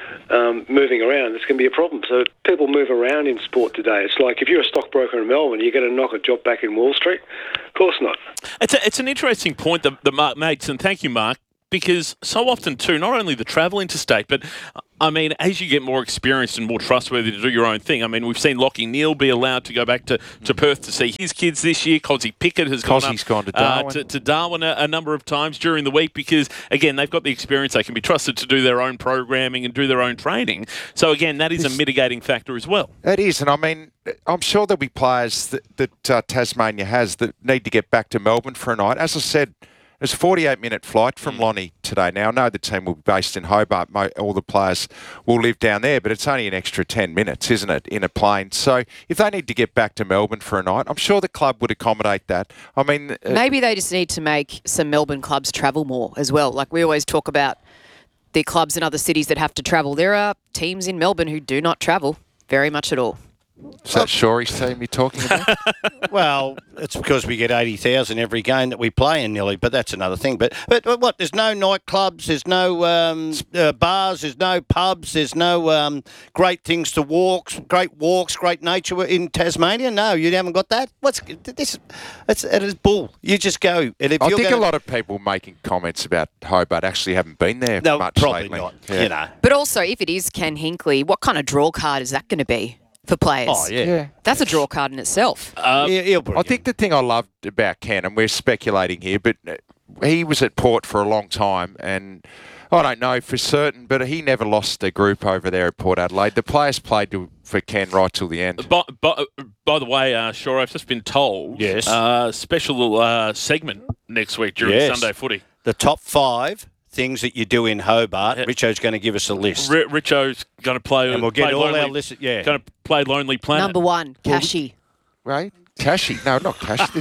um, moving around, it's going to be a problem. So people move around in sport today. It's like if you're a stockbroker in Melbourne, you're going to knock a job back in Wall Street. Of course not. It's a, it's an interesting point that, that Mark makes, and thank you, Mark. Because so often too, not only the travel interstate, but I mean, as you get more experienced and more trustworthy to do your own thing, I mean, we've seen Lockie Neal be allowed to go back to, to Perth to see his kids this year. Cozzy Pickett has gone, Cozzy's up, gone to Darwin, uh, to, to Darwin a, a number of times during the week because, again, they've got the experience. They can be trusted to do their own programming and do their own training. So, again, that is a mitigating factor as well. It is, and I mean, I'm sure there'll be players that, that uh, Tasmania has that need to get back to Melbourne for a night. As I said, it's a forty-eight minute flight from Lonnie today. Now, I know the team will be based in Hobart. All the players will live down there, but it's only an extra ten minutes, isn't it, in a plane? So if they need to get back to Melbourne for a night, I'm sure the club would accommodate that. I mean... Uh, Maybe they just need to make some Melbourne clubs travel more as well. Like we always talk about the clubs in other cities that have to travel. There are teams in Melbourne who do not travel very much at all. Is that Shory's team you're talking about? Well, it's because we get eighty thousand every game that we play in nearly, but that's another thing. But but, but what, there's no nightclubs, there's no um, uh, bars, there's no pubs, there's no um, great things to walk, great walks, great nature in Tasmania? No, you haven't got that? What's this? It's, it is bull. You just go. And if I you're think gonna, a lot of people making comments about Hobart actually haven't been there no, much probably lately. not, Yeah. you know. But also, if it is Ken Hinkley, what kind of draw card is that going to be for players? Oh, yeah. Yeah. That's a draw card in itself. Uh, yeah, he'll bring I it. think the thing I loved about Ken, and we're speculating here, but he was at Port for a long time, and I don't know for certain, but he never lost a group over there at Port Adelaide. The players played to, for Ken right till the end. By, by, by the way, uh, Shore, I've just been told, Yes. uh, special uh, segment next week during Yes. Sunday footy. The top five things that you do in Hobart. Richo's going to give us a list. R- Richo's going to play. And we'll get play all lonely, our list. Yeah. Going to play Lonely Planet. Number one, Cashy. Right? Cashy? No, not Cashy.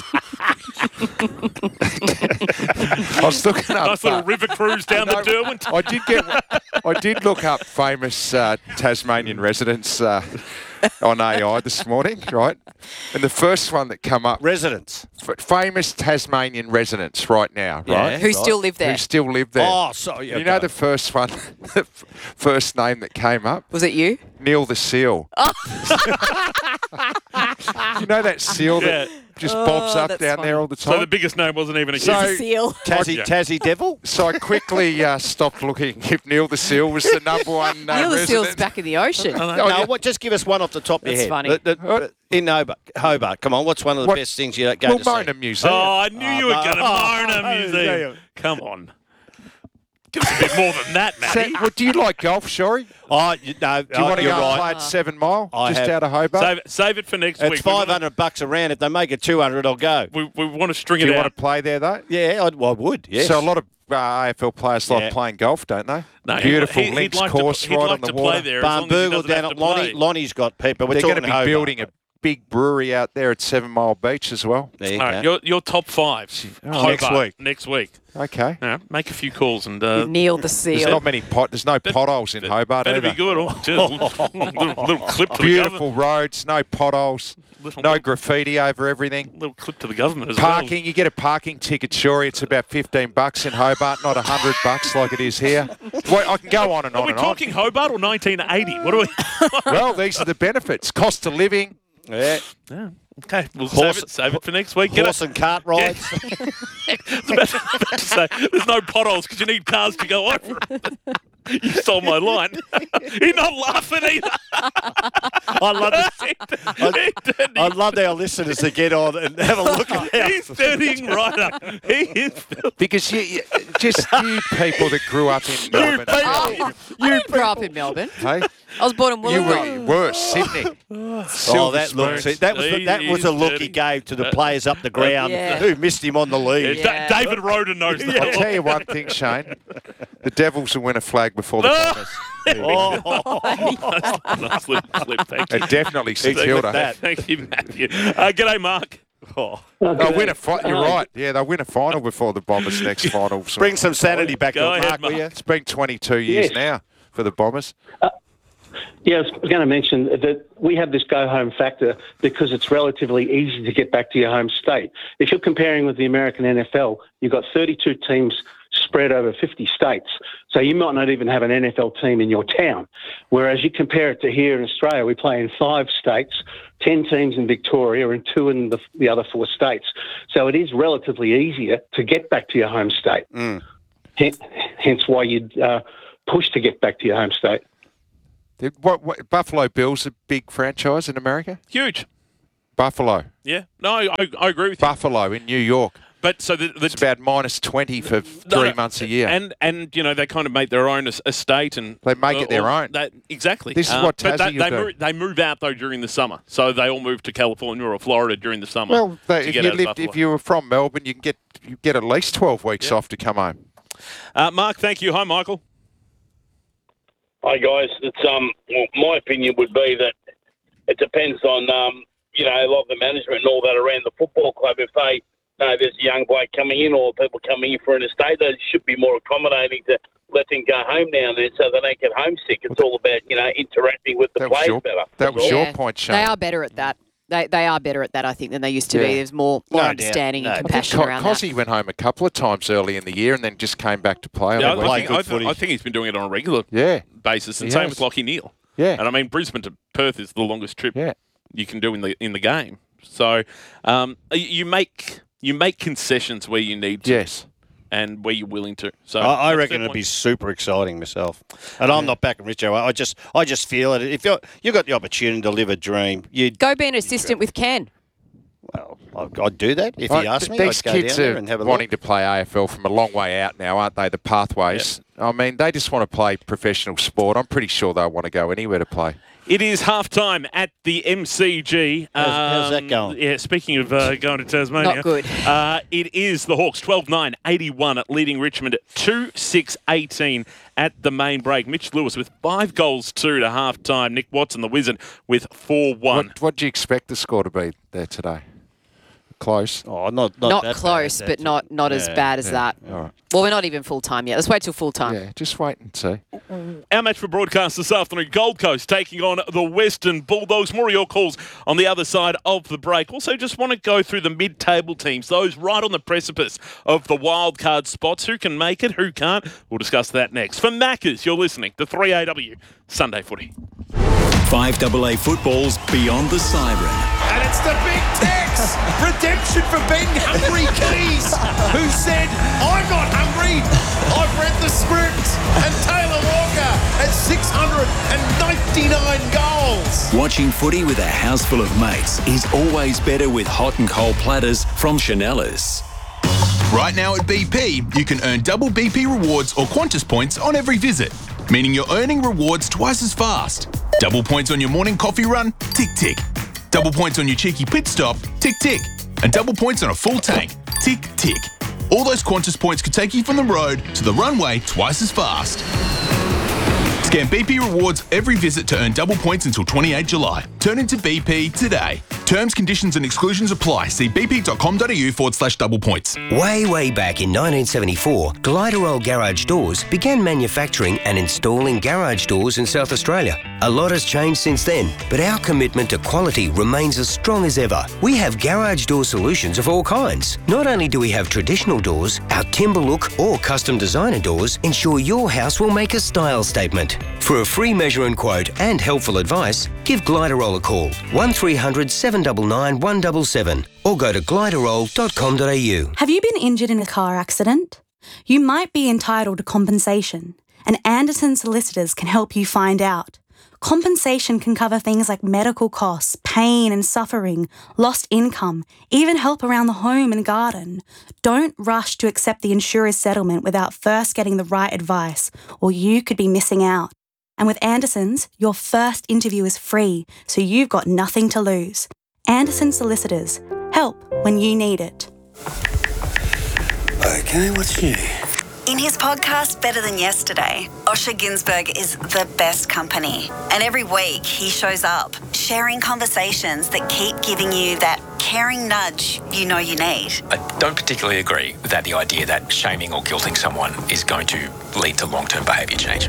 I was looking up. Nice little uh, river cruise down the Derwent. I did get. I did look up famous uh, Tasmanian residents uh, on A I this morning, right? And the first one that come up, residents, f- famous Tasmanian residents right now, Yeah, right? Who still live there? Who still live there? Oh, sorry. You know the first one, the f- first name that came up? Was it you? Neil the Seal. You know that seal that Yeah. just bobs Oh, up that's down funny. there all the So time? the biggest name wasn't even a So- hit. It's a seal. Tassie, Yeah. Tassie Devil? So I quickly uh, stopped looking if Neil the Seal was the number one uh, Neil the Seal's resident. back in the ocean. Oh, no, yeah. what, just give us one off the top of your That's head. funny. The- the- in Hobart, Hobart, come on, what's one of the What- best things you go Well, to see? Mona Museum. Oh, I knew you were no. going to Oh, Mona oh, Museum. yeah. Come on. Give us a bit more than that, So, Matty. well, do you like golf, Shory? Oh, you, no, Do you want to you're go and right. play at Seven Mile, I just have- out of Hobart? Save, save it for next It's week. five hundred bucks a round. If they make it two hundred, I'll go. We, we, want to string do it you out. want to play there, though? Yeah, I'd, well, I would, yes. So a lot of uh, A F L players like Yeah. playing golf, don't they? No, Beautiful he- he'd links like to- course he'd right like on the to water. play there as long as he Barnbougle doesn't down have at to Lonnie. play. Lonnie's got people. We're They're going to talking be Hobart. building a big brewery out there at Seven Mile Beach as well. There you All go. right, your, your top five. Oh, next Hobart, week. Next week. Okay. All right, make a few calls and... Uh, Neil the There's Seal. not many pot. There's no potholes in Hobart better either. be good. Oh, just a little, little, little clip to the Beautiful government. roads, no potholes, Little, no little, graffiti over everything. little clip to the government as Parking, you get a parking ticket, sure, it's about fifteen bucks in Hobart, not one hundred bucks like it is here. Well, I can go on and well. on Are we and talking Hobart or nineteen eighty? What are we... on. Well, these are the benefits. Cost of living. Yeah. Yeah. Okay, we'll Horse- save it. Save it for next week. Get Horse it. and cart rides. I was about to, about to say, there's no potholes because you need cars to go over. You stole my line. You're not laughing either. I love it. I, I'd love our listeners to get on and have a look at it. He's turning right up. He is. Because you, you just you people that grew up in Melbourne. Oh, I didn't grow up in Melbourne. Hey, I was born in you Wollongong. were worse, Sydney. Oh, that look! See, that was the, that was a look he gave to the players up the ground Yeah. who missed him on the lead. Da- David Roden knows that. I'll tell you one thing, Shane. The Devils will win a flag before the Bombers. Oh, nice, nice little clip. Thank you. It definitely St Kilda. That. Thank you, Matthew. Uh, g'day, Mark. Oh. They'll win a fi- You're right. Yeah, they'll win a final before the Bombers' next final. So. Bring some sanity back Go to it, ahead, Mark, will Mark. you? It's been twenty-two years Yes. now for the Bombers. Uh, yeah, I was going to mention that we have this go-home factor because it's relatively easy to get back to your home state. If you're comparing with the American N F L, you've got thirty-two teams spread over fifty states. So you might not even have an N F L team in your town. Whereas you compare it to here in Australia, we play in five states, ten teams in Victoria and two in the, the other four states. So it is relatively easier to get back to your home state. Mm. Hence, hence why you'd uh, push to get back to your home state. The- What, what, Buffalo Bills a big franchise in America? Huge. Buffalo. Yeah. No, I, I agree with you. Buffalo in New York. But so the, the It's about minus twenty for No, three no, months a year. And, and you know, they kind of make their own es- estate. and They make it their own. That, exactly. This is Uh, what but Tassie they, they, will do. move, they move out, though, during the summer. So they all move to California or Florida during the summer. Well, they, to if get you out of lived, Buffalo. if you were from Melbourne, you can get you get at least twelve weeks off to come home. Uh, Mark, thank you. Hi, Michael. Hi guys, it's um. Well, my opinion would be that it depends on um. You know, a lot of the management and all that around the football club. If they know there's a young bloke coming in or people coming in for an estate, they should be more accommodating to let them go home now and then so they don't get homesick. It's all about you know interacting with the That was players your- better. that was That's all. your point, Shane. They are better at that. They they are better at that, I think, than they used to Yeah. be. There's more, more No understanding doubt. and No. compassion I think around Co- that. Cossie went home a couple of times early in the year and then just came back to play. on Yeah, the I, weekend. think, I, th- I think he's been doing it on a regular Yeah. basis, and He same has. with Lockie Neal. Yeah. And I mean, Brisbane to Perth is the longest trip Yeah. you can do in the in the game. So um, you- you make you make concessions where you need to. Yes. And where you're willing to. So I, I that's reckon their it'd be point. super exciting myself, and I'm not backing Richo. I just, I just feel it. If you're, you've got the opportunity to live a dream, you Go be an assistant with Ken. I'd, I'd do that if Right, he asked th- me. These I'd go kids down there are and have a wanting look. to play A F L from a long way out now, aren't they? The pathways. I mean, they just want to play professional sport. I'm pretty sure they'll want to go anywhere to play. It is half time at the M C G. How's- how's that Um, going? Yeah, speaking of uh, going to Tasmania. Not good. Uh, it is the Hawks twelve nine eighty-one at leading Richmond at two six eighteen at the main break. Mitch Lewis with five goals two to half time. Nick Watson, the Wizard, with four one. What, what do you expect the score to be there today? Close. Oh, not Not, close, but not, not as bad as that. All right. Well, we're not even full time yet. Let's wait till full time. Yeah, just wait and see. Our match for broadcast this afternoon, Gold Coast taking on the Western Bulldogs. More of your calls on the other side of the break. Also, just want to go through the mid-table teams, those right on the precipice of the wild card spots. Who can make it, who can't? We'll discuss that next. For Maccas, you're listening to three A W Sunday Footy. five A A football's Beyond the Siren. And it's the big Tex! Redemption for Ben Hungry Keys, who said, I'm not hungry, I've read the script. And Taylor Walker at six hundred ninety-nine goals. Watching footy with a house full of mates is always better with hot and cold platters from Chanellas. Right now at B P, you can earn double B P rewards or Qantas points on every visit, meaning you're earning rewards twice as fast. Double points on your morning coffee run? Tick, tick. Double points on your cheeky pit stop? Tick, tick. And double points on a full tank? Tick, tick. All those Qantas points could take you from the road to the runway twice as fast. Scan B P rewards every visit to earn double points until twenty-eighth July. Turn into B P today. Terms, conditions and exclusions apply. See bp.com.au forward slash double points. Way, way back in nineteen seventy-four, Gliderol Garage Doors began manufacturing and installing garage doors in South Australia. A lot has changed since then, but our commitment to quality remains as strong as ever. We have garage door solutions of all kinds. Not only do we have traditional doors, our timber look or custom designer doors ensure your house will make a style statement. For a free measure and quote and helpful advice, give Gliderol a call, one three hundred seven nine nine one seven seven, or go to gliderol dot com dot a u. Have you been injured in a car accident? You might be entitled to compensation, and Anderson Solicitors can help you find out. Compensation can cover things like medical costs, pain and suffering, lost income, even help around the home and garden. Don't rush to accept the insurer's settlement without first getting the right advice, or you could be missing out. And with Anderson's, your first interview is free, so you've got nothing to lose. Anderson Solicitors. Help when you need it. Okay, what's new? In his podcast, Better Than Yesterday, Osher Ginsberg is the best company. And every week he shows up, sharing conversations that keep giving you that caring nudge you know you need. I don't particularly agree with that, the idea that shaming or guilting someone is going to lead to long-term behaviour change.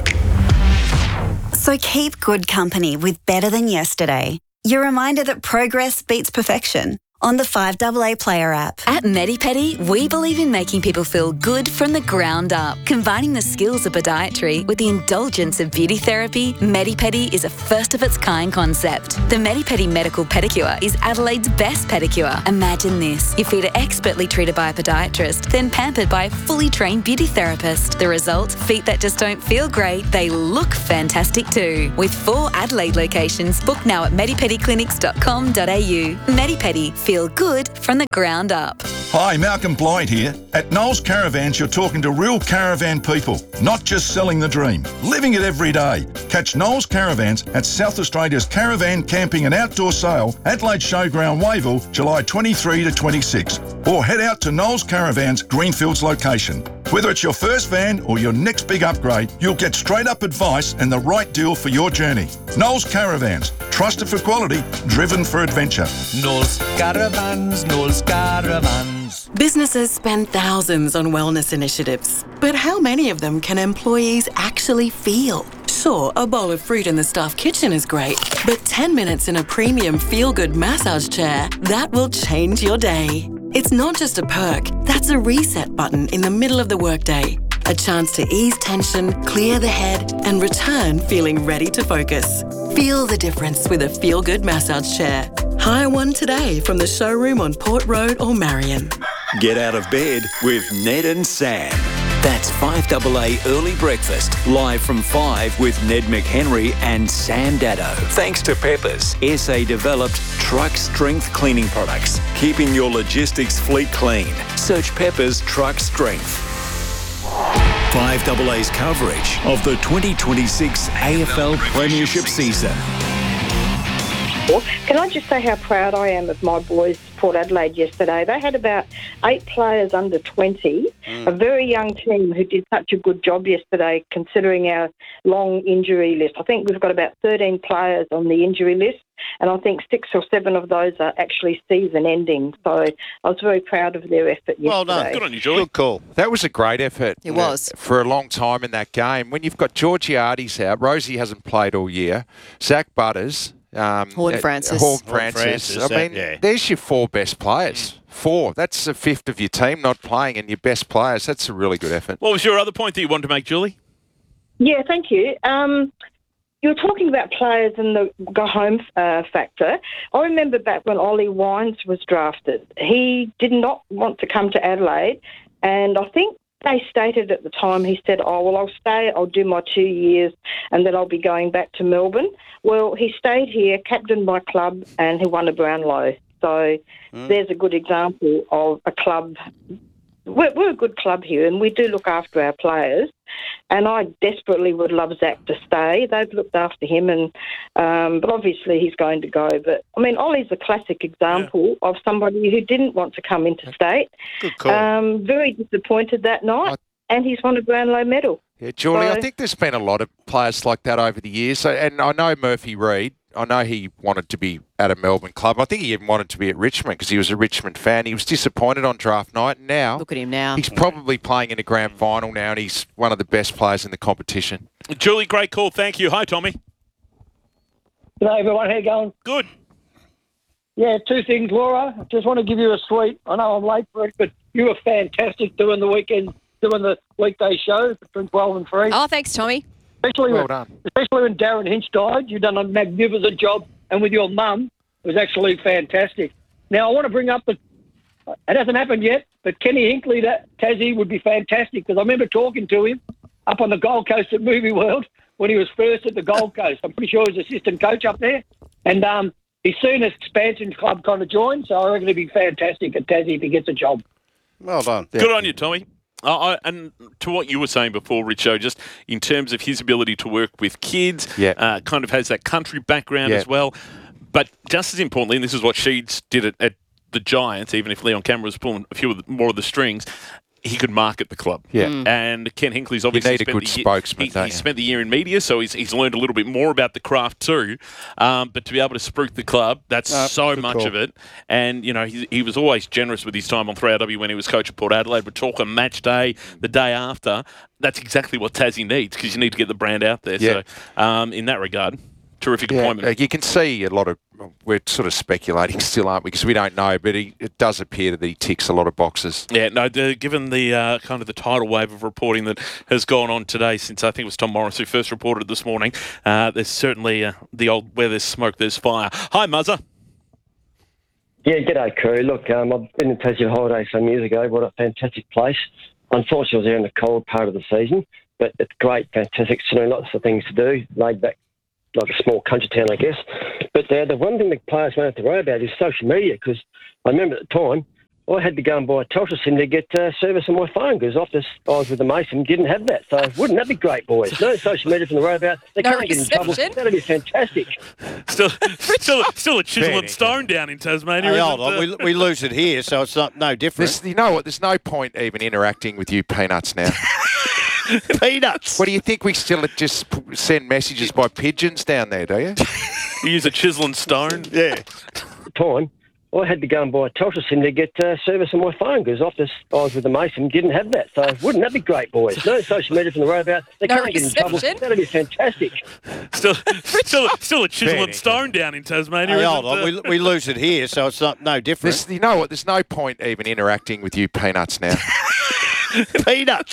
So keep good company with Better Than Yesterday. Your reminder that progress beats perfection. On the five A A Player app. At MediPedi, we believe in making people feel good from the ground up. Combining the skills of podiatry with the indulgence of beauty therapy, MediPedi is a first-of-its-kind concept. The MediPedi Medical Pedicure is Adelaide's best pedicure. Imagine this. Your feet are expertly treated by a podiatrist, then pampered by a fully trained beauty therapist. The result? Feet that just don't feel great, they look fantastic too. With four Adelaide locations, book now at medipedi clinics dot com dot a u. MediPedi. Feel good from the ground up. Hi, Malcolm Blyde here. At Knowles Caravans, you're talking to real caravan people, not just selling the dream, living it every day. Catch Knowles Caravans at South Australia's Caravan Camping and Outdoor Sale, Adelaide Showground, Wavell, July twenty-third to twenty-sixth. Or head out to Knowles Caravans, Greenfields location. Whether it's your first van or your next big upgrade, you'll get straight up advice and the right deal for your journey. Knowles Caravans, trusted for quality, driven for adventure. Knowles Caravans, Knowles Caravans. Businesses spend thousands on wellness initiatives, but how many of them can employees actually feel? Sure, a bowl of fruit in the staff kitchen is great, but ten minutes in a premium feel-good massage chair, that will change your day. It's not just a perk, that's a reset button in the middle of the workday. A chance to ease tension, clear the head, and return feeling ready to focus. Feel the difference with a feel-good massage chair. Hire one today from the showroom on Port Road or Marion. Get out of bed with Ned and Sam. That's five A A Early Breakfast, live from five with Ned McHenry and Sam Daddo. Thanks to Peppers, S A-developed truck strength cleaning products, keeping your logistics fleet clean. Search Peppers Truck Strength. five A A's coverage of the twenty twenty-six A F L Premiership season. Can I just say how proud I am of my boys, Port Adelaide, yesterday? They had about eight players under twenty, mm. a very young team who did such a good job yesterday considering our long injury list. I think we've got about thirteen players on the injury list, and I think six or seven of those are actually season-ending. So I was very proud of their effort yesterday. Well done. Good on you, Julie. Good call. That was a great effort. It was. For a long time in that game. When you've got Georgiades out, Rosie hasn't played all year, Zach Butters... Um, Horn Francis. Horn Horn Francis. Francis, I mean, yeah. there's your four best players. Mm. Four. That's a fifth of your team not playing and your best players. That's a really good effort. What was your other point that you wanted to make, Julie? Yeah, thank you. Um, you were talking about players and the go-home uh, factor. I remember back when Ollie Wines was drafted. He did not want to come to Adelaide, and I think they stated at the time, he said, oh, well, I'll stay, I'll do my two years, and then I'll be going back to Melbourne. Well, he stayed here, captained my club, and he won a Brownlow. So mm. there's a good example of a club. We're, we're a good club here, and we do look after our players. And I desperately would love Zach to stay. They've looked after him, and um, but obviously he's going to go. But, I mean, Ollie's a classic example yeah. of somebody who didn't want to come into state. Good call. Um, very disappointed that night, I... and he's won a Brownlow medal. Yeah, Julie, so... I think there's been a lot of players like that over the years. So, and I know Murphy Reid. I know he wanted to be at a Melbourne club. I think he even wanted to be at Richmond because he was a Richmond fan. He was disappointed on draft night. Now, look at him now. He's probably playing in a grand final now, and he's one of the best players in the competition. Julie, great call. Thank you. Hi, Tommy. G'day, everyone. How you going? Good. Yeah, two things, Laura. I just want to give you a sweet. I know I'm late for it, but you were fantastic doing the weekend, doing the weekday show between twelve and three. Oh, thanks, Tommy. Especially well when, done. Especially when Darren Hinch died. You've done a magnificent job. And with your mum, it was actually fantastic. Now, I want to bring up the... It hasn't happened yet, but Kenny Hinkley, that Tassie, would be fantastic because I remember talking to him up on the Gold Coast at Movie World when he was first at the Gold Coast. I'm pretty sure he was assistant coach up there. And um, he's soon as Expansion Club kind of joined, so I reckon he'd be fantastic at Tassie if he gets a job. Well done. Good on you, Tommy. Uh, I, and to what you were saying before, Richo, just in terms of his ability to work with kids, yeah. uh, kind of has that country background yeah. as well. But just as importantly, and this is what Sheeds did at, at the Giants, even if Leon Cameron was pulling a few of the, more of the strings, he could market the club. Yeah. Mm. And Ken Hinkley's obviously need a spent good the year, spokesman, he, don't he you? spent the year in media, so he's, he's learned a little bit more about the craft too. Um, but to be able to spruik the club, that's No, so good much call. of it. And, you know, he, he was always generous with his time on three R W when he was coach of Port Adelaide. We're talking match day, the day after. That's exactly what Tassie needs because you need to get the brand out there. Yeah. So um, in that regard, terrific Yeah, appointment. uh, you can see a lot of. We're sort of speculating still, aren't we? Because we don't know, but he, it does appear that he ticks a lot of boxes. Yeah, no, the, given the uh, kind of the tidal wave of reporting that has gone on today since I think it was Tom Morris who first reported it this morning, uh, there's certainly uh, the old where there's smoke, there's fire. Hi, Muzza. Yeah, g'day, crew. Look, um, I've been in Tassie holiday some years ago. What a fantastic place. Unfortunately, I was there in the cold part of the season, but it's great, fantastic scenery, lots of things to do, laid back, like a small country town, I guess. But uh, the one thing the players won't have to worry about is social media, because I remember at the time, I had to go and buy a Telstra SIM to get uh, service on my phone, because after I was with the Mason, didn't have that. So wouldn't that be great, boys? No social media from the worry about. They No can't get in trouble. reception. That'd be fantastic. Still, still, still a chisel Fair and stone down in Tasmania. Hey, isn't hold it? on, we, we lose it here, so it's not no different. There's, you know what? There's no point even interacting with you peanuts now. Peanuts. What do you think? We still just p- send messages by pigeons down there, do you? You use a chisel and stone. Yeah. Time. I had to go and buy a Telstra SIM to get uh, service on my phone, because after I was with the Mason, didn't have that. So wouldn't that be great, boys? No social media from the worry about. They No can't get in trouble. reception. That'd be fantastic. Still, still, still a chisel Fair and stone down in Tasmania. Hey, isn't hold on, it? we, we lose it here, so it's not no different. There's, you know what? There's no point even interacting with you peanuts now. Peanuts.